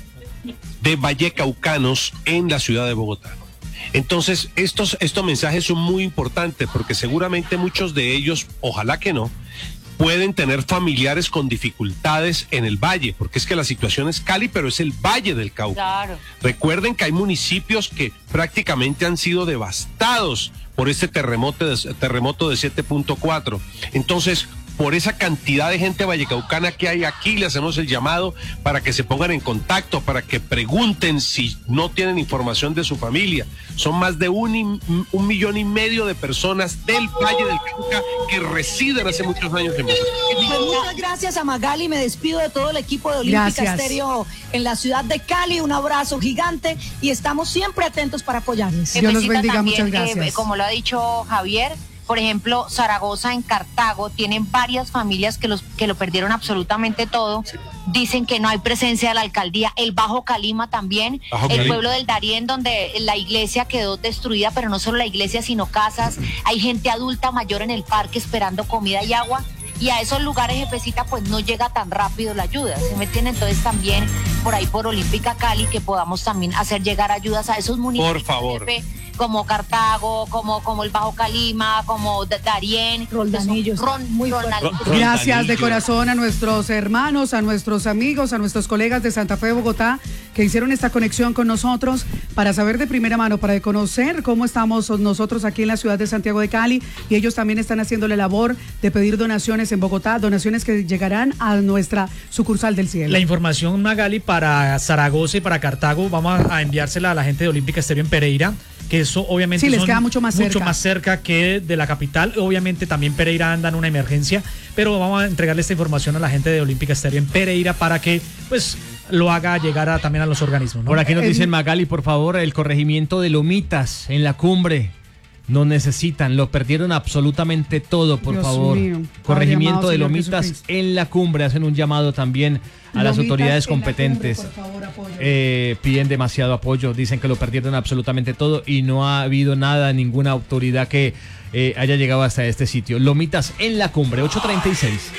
de vallecaucanos en la ciudad de Bogotá. Entonces, estos, estos mensajes son muy importantes porque seguramente muchos de ellos, ojalá que no, pueden tener familiares con dificultades en el valle, porque es que la situación es Cali, pero es el Valle del Cauca. Claro. Recuerden que hay municipios que prácticamente han sido devastados por este terremoto de, terremoto de siete punto cuatro. Entonces, por esa cantidad de gente vallecaucana que hay aquí, le hacemos el llamado para que se pongan en contacto, para que pregunten si no tienen información de su familia. Son más de un, un millón y medio de personas del Valle del Cauca que residen hace muchos años en Bogotá. Pues muchas gracias a Magali, me despido de todo el equipo de Olímpica Estéreo en la ciudad de Cali, un abrazo gigante y estamos siempre atentos para apoyarles. Dios los bendiga, también, muchas gracias. Eh, como lo ha dicho Javier, por ejemplo, Zaragoza, en Cartago, tienen varias familias que, los, que lo perdieron absolutamente todo. Dicen que no hay presencia de la alcaldía. El Bajo Calima también, Bajo el Calima. Pueblo del Darién, donde la iglesia quedó destruida, pero no solo la iglesia, sino casas. Hay gente adulta mayor en el parque esperando comida y agua. Y a esos lugares, jefecita, pues no llega tan rápido la ayuda. ¿Se me entiende? Entonces también por ahí por Olímpica Cali, que podamos también hacer llegar ayudas a esos municipios. Por favor. Jefe, como Cartago, como, como el Bajo Calima, como Darién. Roldanillos. Ron, muy Roldanillos. Gracias de corazón a nuestros hermanos, a nuestros amigos, a nuestros colegas de Santa Fe de Bogotá que hicieron esta conexión con nosotros para saber de primera mano, para conocer cómo estamos nosotros aquí en la ciudad de Santiago de Cali, y ellos también están haciendo la labor de pedir donaciones en Bogotá, donaciones que llegarán a nuestra sucursal del cielo. La información, Magali, para Zaragoza y para Cartago, vamos a enviársela a la gente de Olímpica Estéreo en Pereira, que eso obviamente sí, les son queda mucho más cerca. mucho más cerca que de la capital. Obviamente también Pereira anda en una emergencia, pero vamos a entregarle esta información a la gente de Olímpica Estéreo en Pereira para que pues lo haga llegar a, también a los organismos, ¿no? Por aquí nos dicen, Magali, por favor, el corregimiento de Lomitas en la cumbre. No necesitan, lo perdieron absolutamente todo, por Dios favor. Mío. Corregimiento Padre de amado, Lomitas Jesucristo. en la cumbre. Hacen un llamado también a las Lomitas autoridades en la competentes. cumbre, por favor, apoyo. Eh, piden demasiado apoyo. Dicen que lo perdieron absolutamente todo y no ha habido nada, ninguna autoridad que eh, haya llegado hasta este sitio. Lomitas en la cumbre, ocho treinta y seis.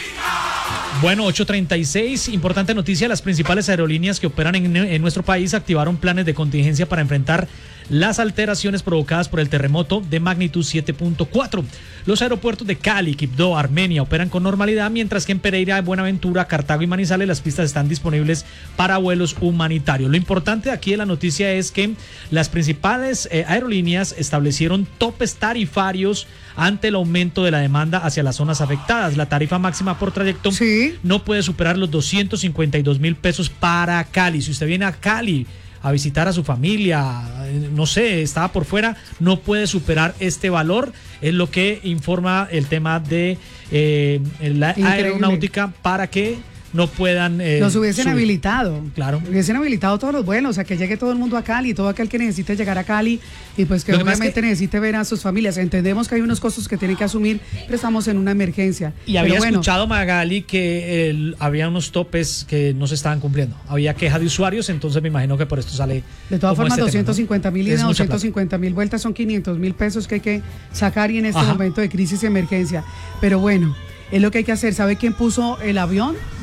Bueno, ocho treinta y seis, importante noticia, las principales aerolíneas que operan en, en nuestro país activaron planes de contingencia para enfrentar las alteraciones provocadas por el terremoto de magnitud siete punto cuatro. Los aeropuertos de Cali, Quibdó, Armenia operan con normalidad, mientras que en Pereira, Buenaventura, Cartago y Manizales las pistas están disponibles para vuelos humanitarios. Lo importante aquí de la noticia es que las principales eh, aerolíneas establecieron topes tarifarios ante el aumento de la demanda hacia las zonas afectadas. La tarifa máxima por trayecto ¿Sí? no puede superar los doscientos cincuenta y dos mil pesos para Cali. Si usted viene a Cali a visitar a su familia, no sé, estaba por fuera, no puede superar este valor, es lo que informa el tema de eh, la Increíble. aeronáutica para que no puedan eh, Los hubiesen subir. habilitado. Claro. Hubiesen habilitado todos los vuelos, o sea, que llegue todo el mundo a Cali, todo aquel que necesite llegar a Cali y pues que Lo que pasa es obviamente que- necesite ver a sus familias. Entendemos que hay unos costos que tienen que asumir, pero estamos en una emergencia. Y había Pero bueno, escuchado, Magali, que el- había unos topes que no se estaban cumpliendo. Había queja de usuarios, entonces me imagino que por esto sale. de todas como formas, este tema, ¿no? doscientos cincuenta mil y Es mucha plata. doscientos cincuenta mil vueltas son quinientos mil pesos que hay que sacar y en este Ajá. momento de crisis y emergencia. Pero bueno, es lo que hay que hacer. ¿Sabe quién puso el avión?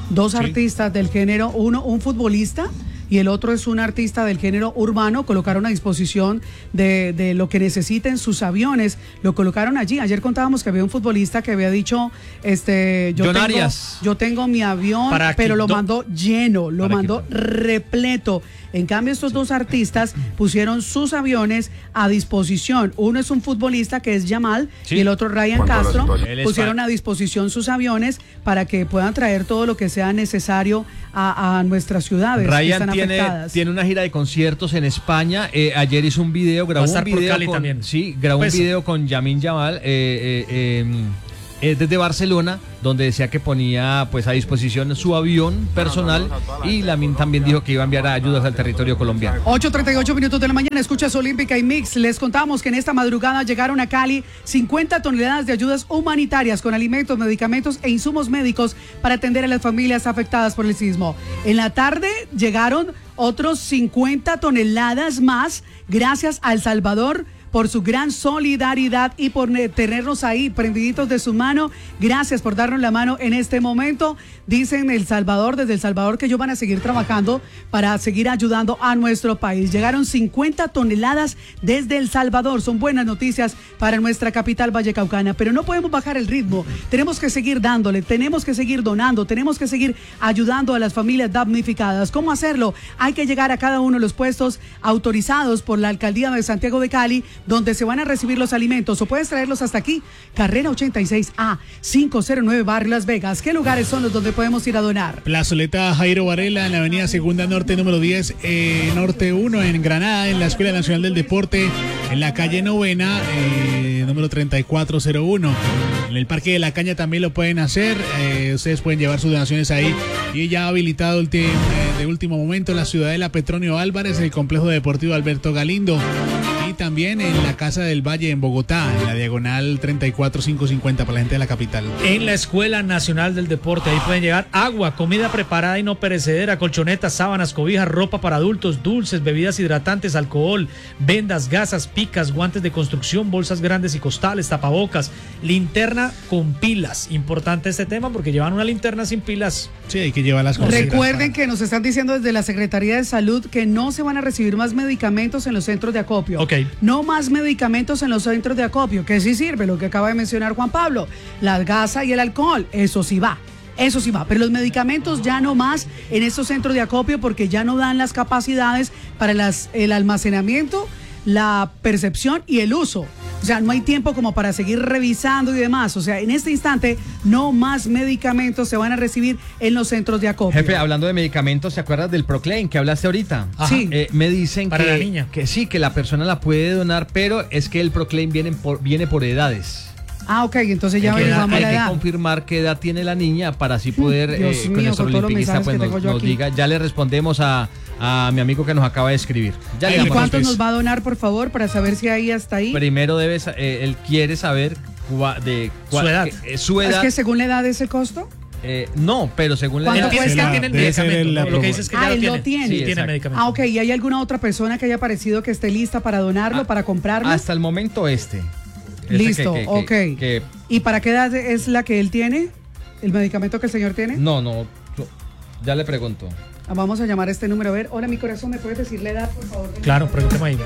dos Sí. artistas del género, uno un futbolista y el otro es un artista del género urbano, colocaron a disposición de, de lo que necesiten sus aviones, lo colocaron allí. Ayer contábamos que había un futbolista que había dicho, este, yo, John tengo, Arias. yo tengo mi avión, Para pero lo Quito. mandó lleno, lo Para mandó repleto. En cambio, estos dos artistas pusieron sus aviones a disposición. Uno es un futbolista que es Yamal Sí. y el otro Ryan Castro. Él es Pusieron fan. a disposición sus aviones para que puedan traer todo lo que sea necesario a, a nuestras ciudades que Ryan están tiene, afectadas. tiene una gira de conciertos en España. Eh, ayer hizo un video, grabó Va a estar un por video Cali con, también. sí, grabó Pues- un video con Yamin Yamal eh, eh, eh, eh, desde Barcelona, donde decía que ponía pues a disposición su avión personal y Lamin también dijo que iba a enviar ayudas al territorio colombiano. ocho treinta y ocho minutos de la mañana, escuchas Olímpica y Mix. Les contamos que en esta madrugada llegaron a Cali cincuenta toneladas de ayudas humanitarias con alimentos, medicamentos e insumos médicos para atender a las familias afectadas por el sismo. En la tarde llegaron otros cincuenta toneladas más gracias a El Salvador por su gran solidaridad y por ne- tenernos ahí prendiditos de su mano. Gracias por darnos la mano en este momento. Dicen El Salvador, desde El Salvador, que ellos van a seguir trabajando para seguir ayudando a nuestro país. Llegaron cincuenta toneladas desde El Salvador. Son buenas noticias para nuestra capital vallecaucana, pero no podemos bajar el ritmo. Tenemos que seguir dándole, tenemos que seguir donando, tenemos que seguir ayudando a las familias damnificadas. ¿Cómo hacerlo? Hay que llegar a cada uno de los puestos autorizados por la Alcaldía de Santiago de Cali, donde se van a recibir los alimentos, o puedes traerlos hasta aquí, carrera ochenta y seis A, quinientos nueve, Barrio Las Vegas. ¿Qué lugares son los donde podemos ir a donar? Plazoleta Jairo Varela en la avenida Segunda Norte número diez, eh, Norte uno en Granada, en la Escuela Nacional del Deporte, en la calle Novena, eh, número treinta y cuatro cero uno. En el Parque de la Caña también lo pueden hacer, eh, ustedes pueden llevar sus donaciones ahí. Y ya ha habilitado ulti- eh, de último momento la Ciudadela Petronio Álvarez, el Complejo Deportivo Alberto Galindo. Y también en la Casa del Valle en Bogotá, en la diagonal treinta y cuatro mil quinientos cincuenta para la gente de la capital. En la Escuela Nacional del Deporte, ahí pueden llegar agua, comida preparada y no perecedera, colchonetas, sábanas, cobijas, ropa para adultos, dulces, bebidas hidratantes, alcohol, vendas, gasas, picas, guantes de construcción, bolsas grandes y costales, tapabocas, linterna con pilas. Importante este tema porque llevan una linterna sin pilas. Sí, hay que llevarlas con Recuerden que nos están diciendo desde la Secretaría de Salud que no se van a recibir más medicamentos en los centros de acopio. Ok. No más medicamentos en los centros de acopio, que sí sirve, lo que acaba de mencionar Juan Pablo, la gasa y el alcohol, eso sí va. Eso sí va, pero los medicamentos ya no más en estos centros de acopio porque ya no dan las capacidades para las, el almacenamiento, la percepción y el uso. O sea, no hay tiempo como para seguir revisando y demás. O sea, en este instante no más medicamentos se van a recibir en los centros de acopio. Jefe, hablando de medicamentos, ¿se acuerdas del Proclaim que hablaste ahorita? Ajá. Sí. Eh, me dicen Para que, la niña. que sí, que la persona la puede donar, pero es que el Proclaim viene por, viene por edades. Ah, ok, entonces ya Hay que, averiguamos hay la que edad. confirmar qué edad tiene la niña para así poder, Dios eh, con mío, nuestro con todos los olimpista mensajes pues, que nos, tengo yo nos aquí. diga. Ya le respondemos a, a mi amigo que nos acaba de escribir. Ya le ¿Y damos cuántos los nos va a donar, por favor, para saber si ahí hasta ahí? Primero debe, sa- eh, él quiere saber cua- de cua- Su edad. que- eh, su Es edad. que según la edad es el costo. eh, no, pero según la ¿Cuánto edad. cuesta? Él tiene el Debe ser medicamento. la ¿no? Lo que promo- dice es que Ah, ya él lo lo tiene. tiene. Sí, Sí, tiene exacto. medicamento. Ah, ok, ¿y hay alguna otra persona que haya aparecido que esté lista para donarlo, Ah, para comprarlo? Hasta el momento este. Este Listo, que- que- ok. que- que- ¿Y para qué edad es la que él tiene? ¿El medicamento que el señor tiene? no, no, no, ya le pregunto. Ah, vamos a llamar a este número. A ver, hola, mi corazón, ¿me puedes decir la edad, por favor? Claro, pregúntame ahí.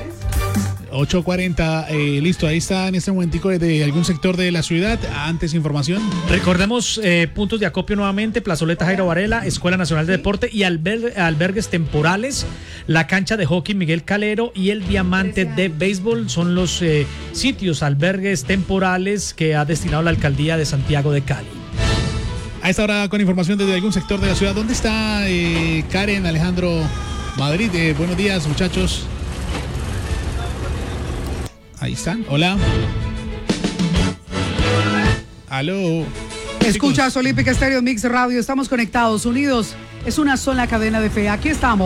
ocho cuarenta, eh, listo, ahí está en este momentico de algún sector de la ciudad. Antes información. Recordemos eh, puntos de acopio nuevamente, Plazoleta Jairo Varela, Escuela Nacional de Deporte y alber- albergues temporales, la cancha de hockey Miguel Calero y el diamante de béisbol son los eh, sitios, albergues temporales que ha destinado la Alcaldía de Santiago de Cali. A esta hora con información desde algún sector de la ciudad. ¿Dónde está eh, Karen, Alejandro, Madrid? Eh, buenos días, muchachos. Ahí están. Hola. Aló. Escuchas Olímpica Estéreo Mix Radio. Estamos conectados, unidos. Es una sola cadena de fe. Aquí estamos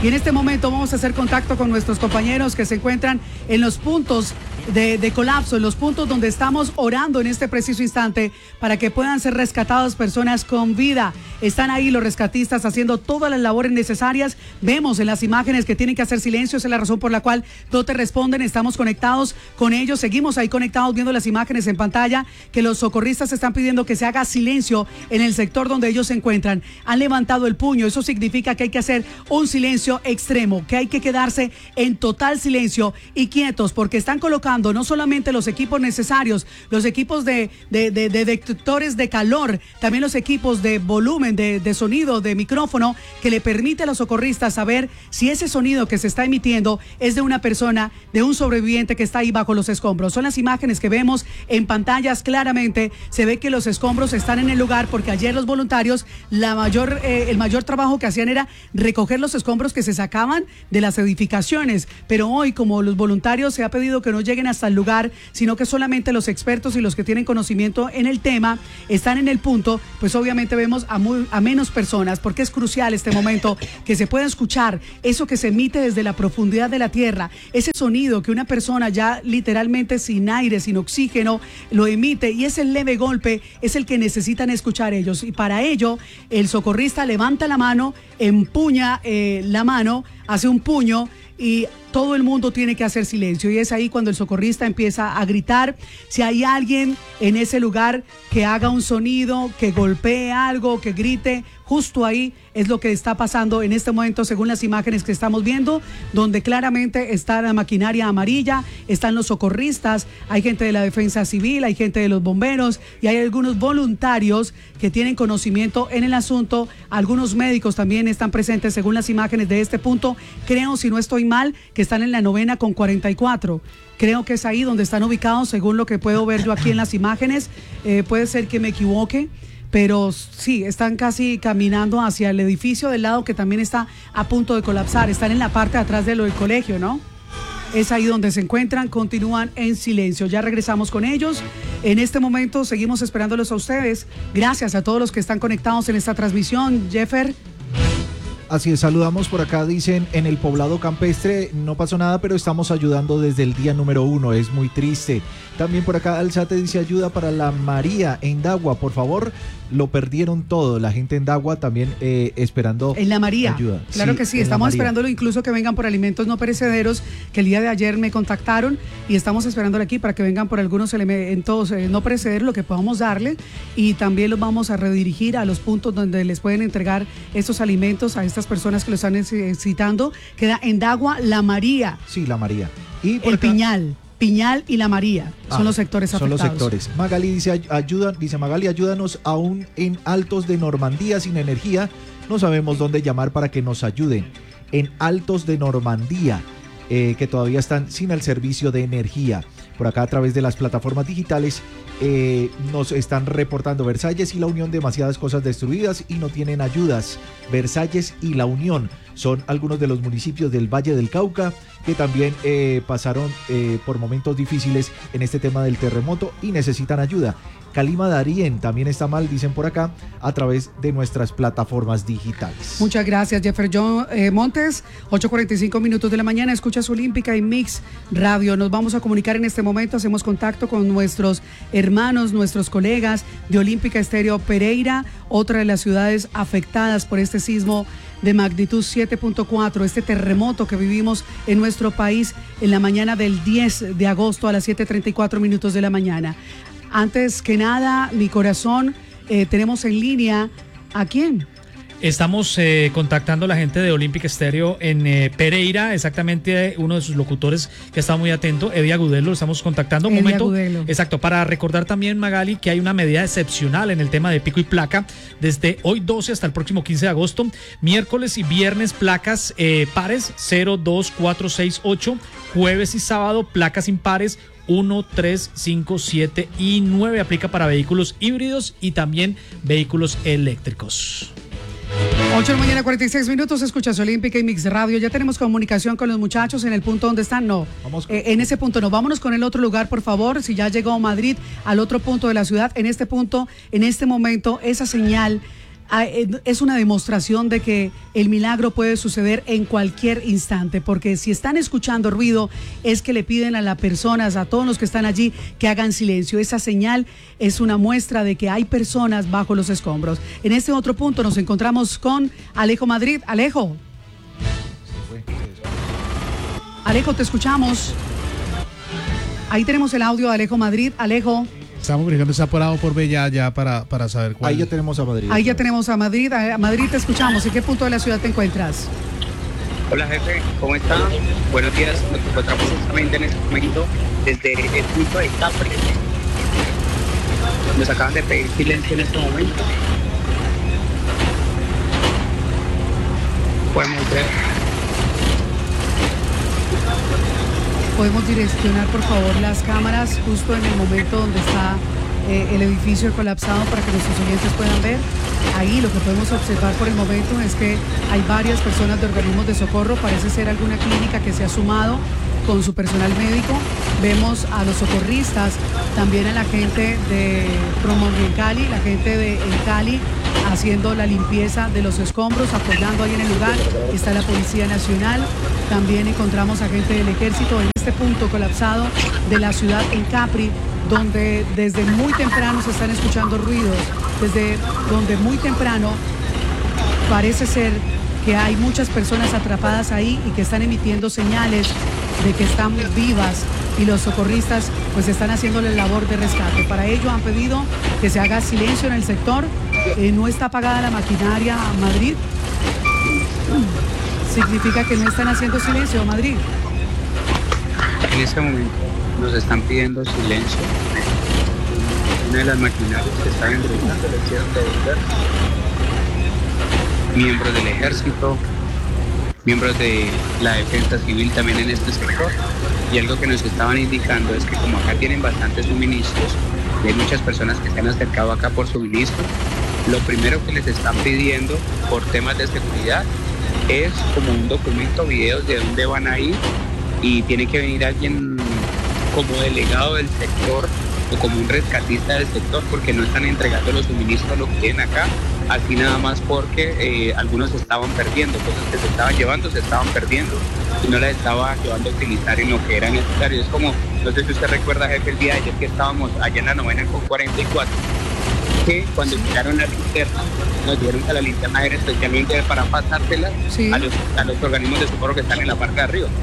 Y en este momento vamos a hacer contacto con nuestros compañeros que se encuentran en los puntos de, de colapso, en los puntos donde estamos orando en este preciso instante para que puedan ser rescatadas personas con vida. Están ahí los rescatistas haciendo todas las labores necesarias. Vemos en las imágenes que tienen que hacer silencio, esa es la razón por la cual no te responden. Estamos conectados con ellos, seguimos ahí conectados viendo las imágenes en pantalla, que los socorristas están pidiendo que se haga silencio en el sector donde ellos se encuentran. Han levantado el puño, eso significa que hay que hacer un silencio extremo, que hay que quedarse en total silencio y quietos, porque están colocando no solamente los equipos necesarios, los equipos de, de, de, de detectores de calor, también los equipos de volumen, de, de sonido, de micrófono, que le permite a los socorristas saber si ese sonido que se está emitiendo es de una persona, de un sobreviviente que está ahí bajo los escombros. Son las imágenes que vemos en pantallas claramente. Se ve que los escombros están en el lugar porque ayer los voluntarios, la mayor, eh, el mayor trabajo que hacían era recoger los escombros que se sacaban de las edificaciones, pero hoy, como los voluntarios se ha pedido que no lleguen hasta el lugar, sino que solamente los expertos y los que tienen conocimiento en el tema están en el punto, pues obviamente vemos a, muy, a menos personas, porque es crucial este momento que se pueda escuchar eso que se emite desde la profundidad de la tierra, ese sonido que una persona ya literalmente sin aire, sin oxígeno, lo emite, y ese leve golpe es el que necesitan escuchar ellos, y para ello el socorrista levanta la mano, empuña eh, la mano, hace un puño y todo el mundo tiene que hacer silencio, y es ahí cuando el socorrista empieza a gritar. Si hay alguien en ese lugar que haga un sonido, que golpee algo, que grite, justo ahí es lo que está pasando en este momento según las imágenes que estamos viendo, donde claramente está la maquinaria amarilla, están los socorristas, hay gente de la defensa civil, hay gente de los bomberos y hay algunos voluntarios que tienen conocimiento en el asunto. Algunos médicos también están presentes según las imágenes de este punto. Creo, si no estoy mal, que están en la novena con cuarenta y cuatro. Creo que es ahí donde están ubicados según lo que puedo ver yo aquí en las imágenes. Eh, puede ser que me equivoque, pero sí, están casi caminando hacia el edificio del lado que también está a punto de colapsar. Están en la parte de atrás de lo del colegio, ¿no? Es ahí donde se encuentran, continúan en silencio. Ya regresamos con ellos. En este momento seguimos esperándolos a ustedes. Gracias a todos los que están conectados en esta transmisión. Jeffer. Así es, saludamos por acá, dicen, en el poblado campestre no pasó nada, pero estamos ayudando desde el día número uno, es muy triste. También por acá Alzate dice ayuda para la María en Dagua, por favor, lo perdieron todo, la gente en Dagua también eh, esperando en la María, ayuda. Claro sí, que sí, estamos María. esperándolo incluso que vengan por alimentos no perecederos, que el día de ayer me contactaron y estamos esperándolo aquí para que vengan por algunos elementos eh, no perecederos, lo que podamos darle, y también los vamos a redirigir a los puntos donde les pueden entregar estos alimentos a estas personas que lo están necesitando. Queda en Dagua, la María. Sí, la María. Y por el acá, Piñal. Piñal y La María son ah, los sectores afectados. Son los sectores. Magali dice, ayuda, dice Magali, ayúdanos aún en Altos de Normandía sin energía. No sabemos dónde llamar para que nos ayuden. En Altos de Normandía, eh, que todavía están sin el servicio de energía. Por acá a través de las plataformas digitales eh, nos están reportando Versalles y La Unión, demasiadas cosas destruidas y no tienen ayudas. Versalles y La Unión son algunos de los municipios del Valle del Cauca que también eh, pasaron eh, por momentos difíciles en este tema del terremoto y necesitan ayuda. Calima Darién también está mal, dicen por acá, a través de nuestras plataformas digitales. Muchas gracias, Jeffer John eh, Montes. ocho cuarenta y cinco minutos de la mañana, escuchas Olímpica y Mix Radio. Nos vamos a comunicar en este momento, hacemos contacto con nuestros hermanos, nuestros colegas de Olímpica Estéreo Pereira, otra de las ciudades afectadas por este sismo de magnitud siete punto cuatro, este terremoto que vivimos en nuestro país en la mañana del diez de agosto a las siete treinta y cuatro minutos de la mañana. Antes que nada, mi corazón, eh, tenemos en línea ¿a quién? Estamos eh, contactando a la gente de Olímpica Estéreo en eh, Pereira, exactamente uno de sus locutores que está muy atento, Eddie Agudelo, lo estamos contactando. Un Eddie momento, Agudelo. Exacto, para recordar también, Magali, que hay una medida excepcional en el tema de pico y placa desde hoy doce hasta el próximo quince de agosto, miércoles y viernes placas eh, pares cero, dos, cuatro, seis, ocho, jueves y sábado placas impares uno, tres, cinco, siete y nueve, aplica para vehículos híbridos y también vehículos eléctricos. ocho de la mañana, cuarenta y seis minutos, escuchas Olímpica y Mix Radio. Ya tenemos comunicación con los muchachos en el punto donde están. No, Vamos con... eh, en ese punto no. Vámonos con el otro lugar, por favor. Si ya llegó Madrid al otro punto de la ciudad, en este punto, en este momento, esa señal es una demostración de que el milagro puede suceder en cualquier instante, porque si están escuchando ruido es que le piden a las personas, a todos los que están allí, que hagan silencio. Esa señal es una muestra de que hay personas bajo los escombros. En este otro punto nos encontramos con Alejo Madrid. Alejo. Alejo, te escuchamos. Ahí tenemos el audio de Alejo Madrid. Alejo. Estamos verificando, está por A o por B ya, ya para, para saber cuál. Ahí ya tenemos a Madrid. Ahí ya tenemos a Madrid. A Madrid te escuchamos. ¿En qué punto de la ciudad te encuentras? Hola jefe, ¿cómo estás? Buenos días. Nos encontramos justamente en este momento desde el punto de Capri. Nos acaban de pedir silencio en este momento. Podemos ver. Podemos direccionar, por favor, las cámaras justo en el momento donde está eh, el edificio colapsado para que nuestros oyentes puedan ver. Ahí lo que podemos observar por el momento es que hay varias personas de organismos de socorro. Parece ser alguna clínica que se ha sumado con su personal médico. Vemos a los socorristas, también a la gente de Promon en Cali, la gente de en Cali haciendo la limpieza de los escombros, apoyando ahí en el lugar. Está la Policía Nacional. También encontramos a gente del Ejército en este punto colapsado de la ciudad en Capri, donde desde muy temprano se están escuchando ruidos, desde donde muy temprano parece ser que hay muchas personas atrapadas ahí y que están emitiendo señales de que están vivas, y los socorristas pues están haciendo la labor de rescate. Para ello han pedido que se haga silencio en el sector. Eh, no está apagada la maquinaria a Madrid. Significa que no están haciendo silencio, Madrid. En este momento nos están pidiendo silencio. Una de las maquinarias que estaban ingresando le hicieron devolver. Miembros del ejército, miembros de la defensa civil también en este sector. Y algo que nos estaban indicando es que como acá tienen bastantes suministros y hay muchas personas que se han acercado acá por suministro, lo primero que les están pidiendo por temas de seguridad es como un documento, videos de dónde van a ir, y tiene que venir alguien como delegado del sector o como un rescatista del sector, porque no están entregando los suministros lo que tienen acá, así nada más porque eh, algunos se estaban perdiendo, cosas que se estaban llevando se estaban perdiendo y no las estaba llevando a utilizar en lo que era necesario. Es como, no sé si usted recuerda, jefe, el día de ayer que estábamos allá en la novena con cuarenta y cuatro, que cuando llegaron las linternas, nos dieron que la linterna era especialmente para pasárselas sí. a, los, a los organismos de socorro que están en la parte de arriba.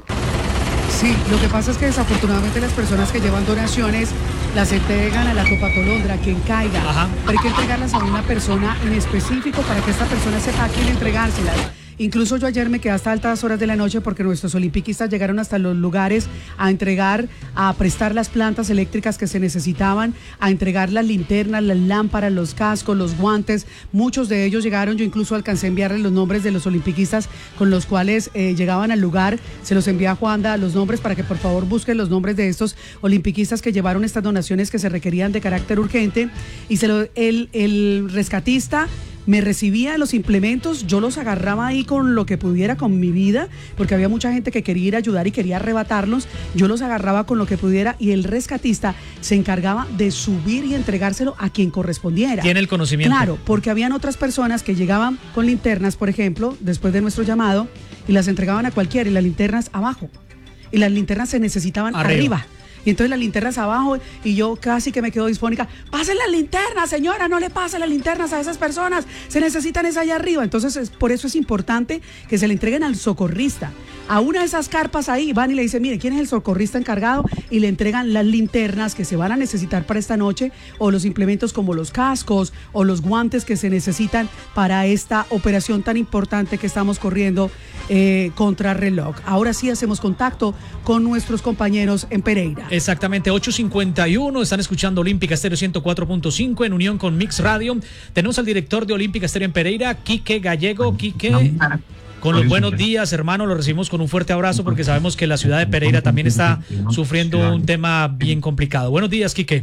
Sí, lo que pasa es que desafortunadamente las personas que llevan donaciones las entregan a la Topatolondra, a quien caiga. Ajá. Pero hay que entregarlas a una persona en específico para que esta persona sepa a quién entregárselas. Incluso yo ayer me quedé hasta altas horas de la noche porque nuestros olimpiquistas llegaron hasta los lugares a entregar, a prestar las plantas eléctricas que se necesitaban, a entregar las linternas, las lámparas, los cascos, los guantes. Muchos de ellos llegaron, yo incluso alcancé a enviarles los nombres de los olimpiquistas con los cuales eh, llegaban al lugar. Se los envía a Juanda los nombres para que por favor busquen los nombres de estos olimpiquistas que llevaron estas donaciones que se requerían de carácter urgente. Y se lo, el, el rescatista me recibía los implementos, yo los agarraba ahí con lo que pudiera, con mi vida, porque había mucha gente que quería ir a ayudar y quería arrebatarlos. Yo los agarraba con lo que pudiera y el rescatista se encargaba de subir y entregárselo a quien correspondiera. Tiene el conocimiento. Claro, porque habían otras personas que llegaban con linternas, por ejemplo, después de nuestro llamado, y las entregaban a cualquiera, y las linternas abajo. Y las linternas se necesitaban arriba. arriba. Y entonces las linternas abajo, y yo casi que me quedo disfónica. ¡Pasen las linternas, señora! No le pasen las linternas a esas personas. Se necesitan esa allá arriba. Entonces, es, por eso es importante que se le entreguen al socorrista. A una de esas carpas ahí van y le dicen, mire, ¿quién es el socorrista encargado? Y le entregan las linternas que se van a necesitar para esta noche, o los implementos como los cascos o los guantes que se necesitan para esta operación tan importante que estamos corriendo eh, contra reloj. Ahora sí hacemos contacto con nuestros compañeros en Pereira. Exactamente, ocho cincuenta y uno, están escuchando Olímpica Estéreo ciento cuatro punto cinco en unión con Mix Radio. Tenemos al director de Olímpica Estéreo en Pereira, Quique Gallego. Quique, con los buenos días, hermano, lo recibimos con un fuerte abrazo porque sabemos que la ciudad de Pereira también está sufriendo un tema bien complicado. Buenos días, Quique.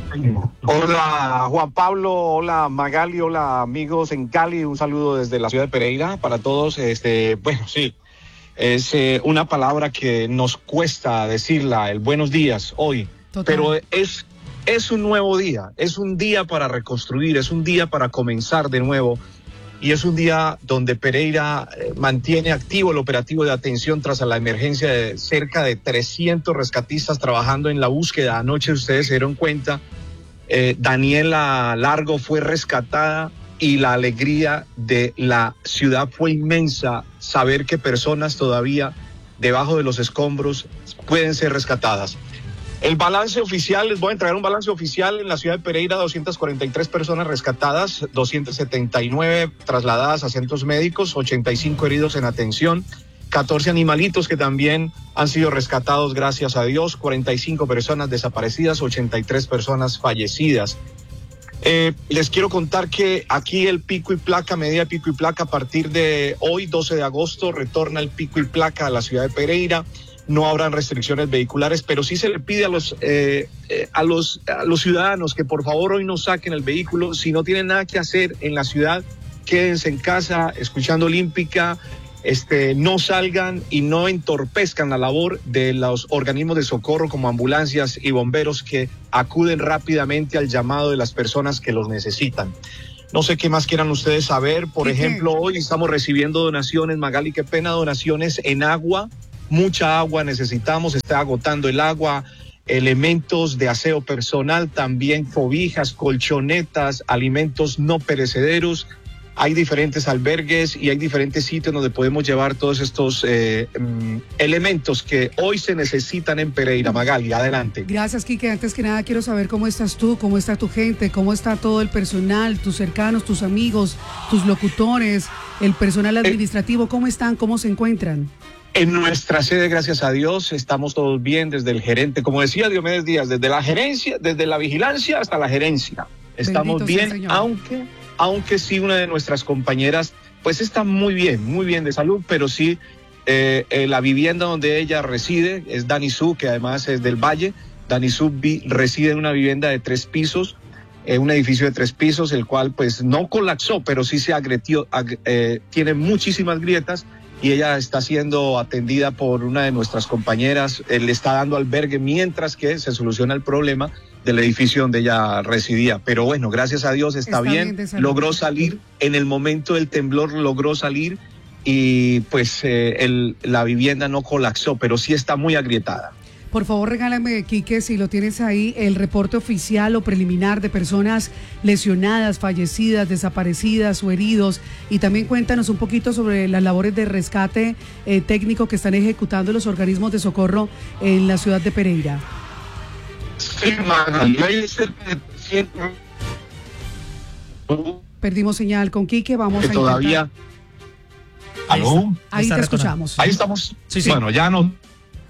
Hola Juan Pablo, hola Magali, hola amigos en Cali, un saludo desde la ciudad de Pereira para todos. Este, bueno, sí. Es eh, una palabra que nos cuesta decirla, el buenos días hoy, Total. Pero es es un nuevo día, es un día para reconstruir, es un día para comenzar de nuevo y es un día donde Pereira eh, mantiene activo el operativo de atención tras la emergencia de cerca de trescientos rescatistas trabajando en la búsqueda. Anoche ustedes se dieron cuenta, eh, Daniela Largo fue rescatada y la alegría de la ciudad fue inmensa, saber que personas todavía debajo de los escombros pueden ser rescatadas. El balance oficial, les voy a entregar un balance oficial en la ciudad de Pereira: doscientas cuarenta y tres personas rescatadas, doscientas setenta y nueve trasladadas a centros médicos, ochenta y cinco heridos en atención, catorce animalitos que también han sido rescatados, gracias a Dios, cuarenta y cinco personas desaparecidas, ochenta y tres personas fallecidas. Eh, les quiero contar que aquí el pico y placa, medida pico y placa, a partir de hoy, doce de agosto, retorna el pico y placa a la ciudad de Pereira. No habrán restricciones vehiculares, pero sí se le pide a los, eh, eh, a los, a los ciudadanos que por favor hoy no saquen el vehículo. Si no tienen nada que hacer en la ciudad, quédense en casa escuchando Olímpica, este, no salgan y no entorpezcan la labor de los organismos de socorro como ambulancias y bomberos que acuden rápidamente al llamado de las personas que los necesitan. No sé qué más quieran ustedes saber. Por ¿Qué ejemplo, qué? Hoy estamos recibiendo donaciones, Magali, qué pena, donaciones en agua. Mucha agua necesitamos, está agotando el agua, elementos de aseo personal, también cobijas, colchonetas, alimentos no perecederos. Hay diferentes albergues y hay diferentes sitios donde podemos llevar todos estos eh, um, elementos que hoy se necesitan en Pereira. Magali, adelante. Gracias, Quique. Antes que nada quiero saber cómo estás tú, cómo está tu gente, cómo está todo el personal, tus cercanos, tus amigos, tus locutores, el personal administrativo, ¿cómo están? ¿Cómo se encuentran? En nuestra sede, gracias a Dios, estamos todos bien, desde el gerente, como decía Diomedes Díaz, desde la gerencia, desde la vigilancia hasta la gerencia. Estamos Bendito bien, aunque, aunque sí una de nuestras compañeras, pues está muy bien, muy bien de salud, pero sí eh, eh, la vivienda donde ella reside es Dani Su, que además es del Valle. Dani Su vi, reside en una vivienda de tres pisos, eh, un edificio de tres pisos, el cual pues no colapsó, pero sí se agretió, ag, eh, tiene muchísimas grietas. Y ella está siendo atendida por una de nuestras compañeras, él le está dando albergue mientras que se soluciona el problema del edificio donde ella residía. Pero bueno, gracias a Dios está, está bien, bien logró salir, en el momento del temblor logró salir y pues eh, el, la vivienda no colapsó, pero sí está muy agrietada. Por favor, regálame, Quique, si lo tienes ahí, el reporte oficial o preliminar de personas lesionadas, fallecidas, desaparecidas o heridos. Y también cuéntanos un poquito sobre las labores de rescate eh, técnico que están ejecutando los organismos de socorro en la ciudad de Pereira. Sí, Magali, perdimos señal con Quique, vamos que a todavía. ¿Aló? Ahí te escuchamos. Ahí estamos. Sí, sí. Bueno, ya no.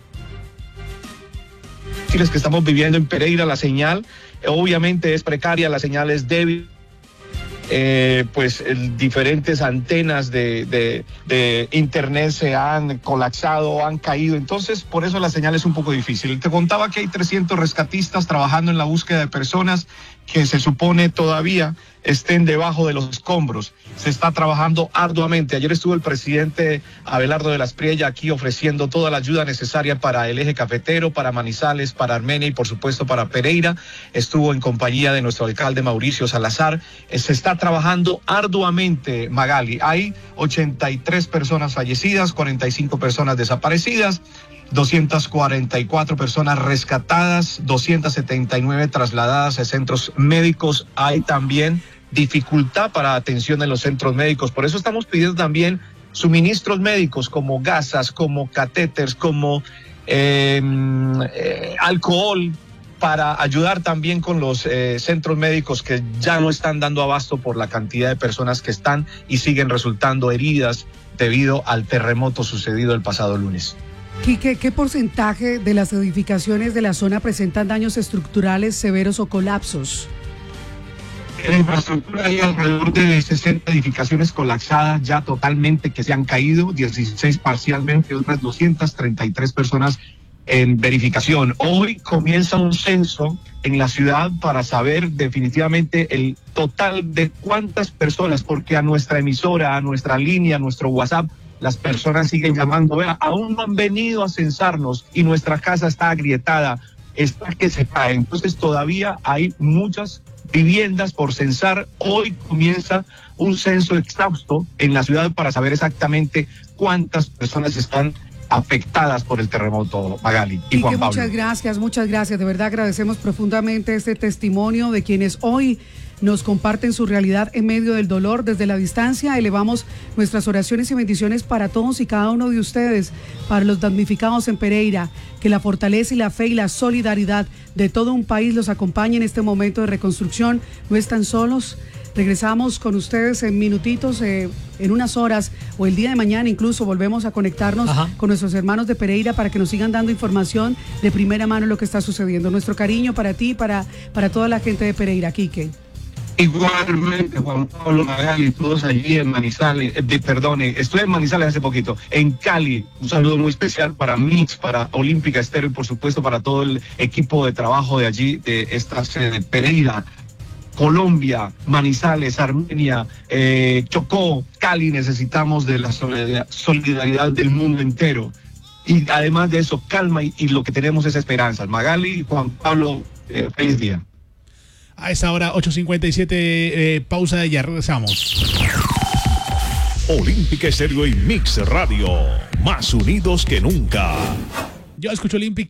Que estamos viviendo en Pereira, la señal obviamente es precaria, la señal es débil, eh, pues el, diferentes antenas de, de, de internet se han colapsado, han caído, entonces por eso la señal es un poco difícil. Te contaba que hay trescientos rescatistas trabajando en la búsqueda de personas que se supone todavía estén debajo de los escombros. Se está trabajando arduamente. Ayer estuvo el presidente Abelardo de las Priella aquí ofreciendo toda la ayuda necesaria para el eje cafetero, para Manizales, para Armenia y por supuesto para Pereira. Estuvo en compañía de nuestro alcalde Mauricio Salazar. Se está trabajando arduamente, Magali. Hay ochenta y tres personas fallecidas, cuarenta y cinco personas desaparecidas, doscientas cuarenta y cuatro personas rescatadas, doscientas setenta y nueve trasladadas a centros médicos. Hay también dificultad para atención en los centros médicos. Por eso estamos pidiendo también suministros médicos como gasas, como catéteres, como eh, eh, alcohol, para ayudar también con los eh, centros médicos que ya no están dando abasto por la cantidad de personas que están y siguen resultando heridas debido al terremoto sucedido el pasado lunes. Quique, ¿qué porcentaje de las edificaciones de la zona presentan daños estructurales severos o colapsos? En la infraestructura hay alrededor de sesenta edificaciones colapsadas ya totalmente que se han caído, dieciséis parcialmente, otras doscientas treinta y tres personas en verificación. Hoy comienza un censo en la ciudad para saber definitivamente el total de cuántas personas, porque a nuestra emisora, a nuestra línea, a nuestro WhatsApp, las personas siguen llamando, vea, aún no han venido a censarnos y nuestra casa está agrietada. está que se cae. Entonces todavía hay muchas viviendas por censar. Hoy comienza un censo exhausto en la ciudad para saber exactamente cuántas personas están afectadas por el terremoto, Magali y Juan Pablo. Muchas gracias, muchas gracias. De verdad agradecemos profundamente este testimonio de quienes hoy nos comparten su realidad en medio del dolor. Desde la distancia elevamos nuestras oraciones y bendiciones para todos y cada uno de ustedes, para los damnificados en Pereira. Que la fortaleza y la fe y la solidaridad de todo un país los acompañe en este momento de reconstrucción. No están solos. Regresamos con ustedes en minutitos, eh, en unas horas o el día de mañana incluso volvemos a conectarnos Ajá. con nuestros hermanos de Pereira para que nos sigan dando información de primera mano de lo que está sucediendo. Nuestro cariño para ti y para, para toda la gente de Pereira. Quique. Igualmente, Juan Pablo, Magali, todos allí en Manizales, eh, perdone, estuve en Manizales hace poquito, en Cali, un saludo muy especial para Mix, para Olímpica Estéreo y por supuesto para todo el equipo de trabajo de allí, de esta sede de Pereira. Colombia, Manizales, Armenia, eh, Chocó, Cali, necesitamos de la solidaridad del mundo entero. Y además de eso, calma y, y lo que tenemos es esperanza. Magali, Juan Pablo, eh, feliz día. A esta hora, ocho cincuenta y siete, eh, pausa y ya regresamos. Olímpica Estéreo y Mix Radio, más unidos que nunca. Yo escucho Olímpica.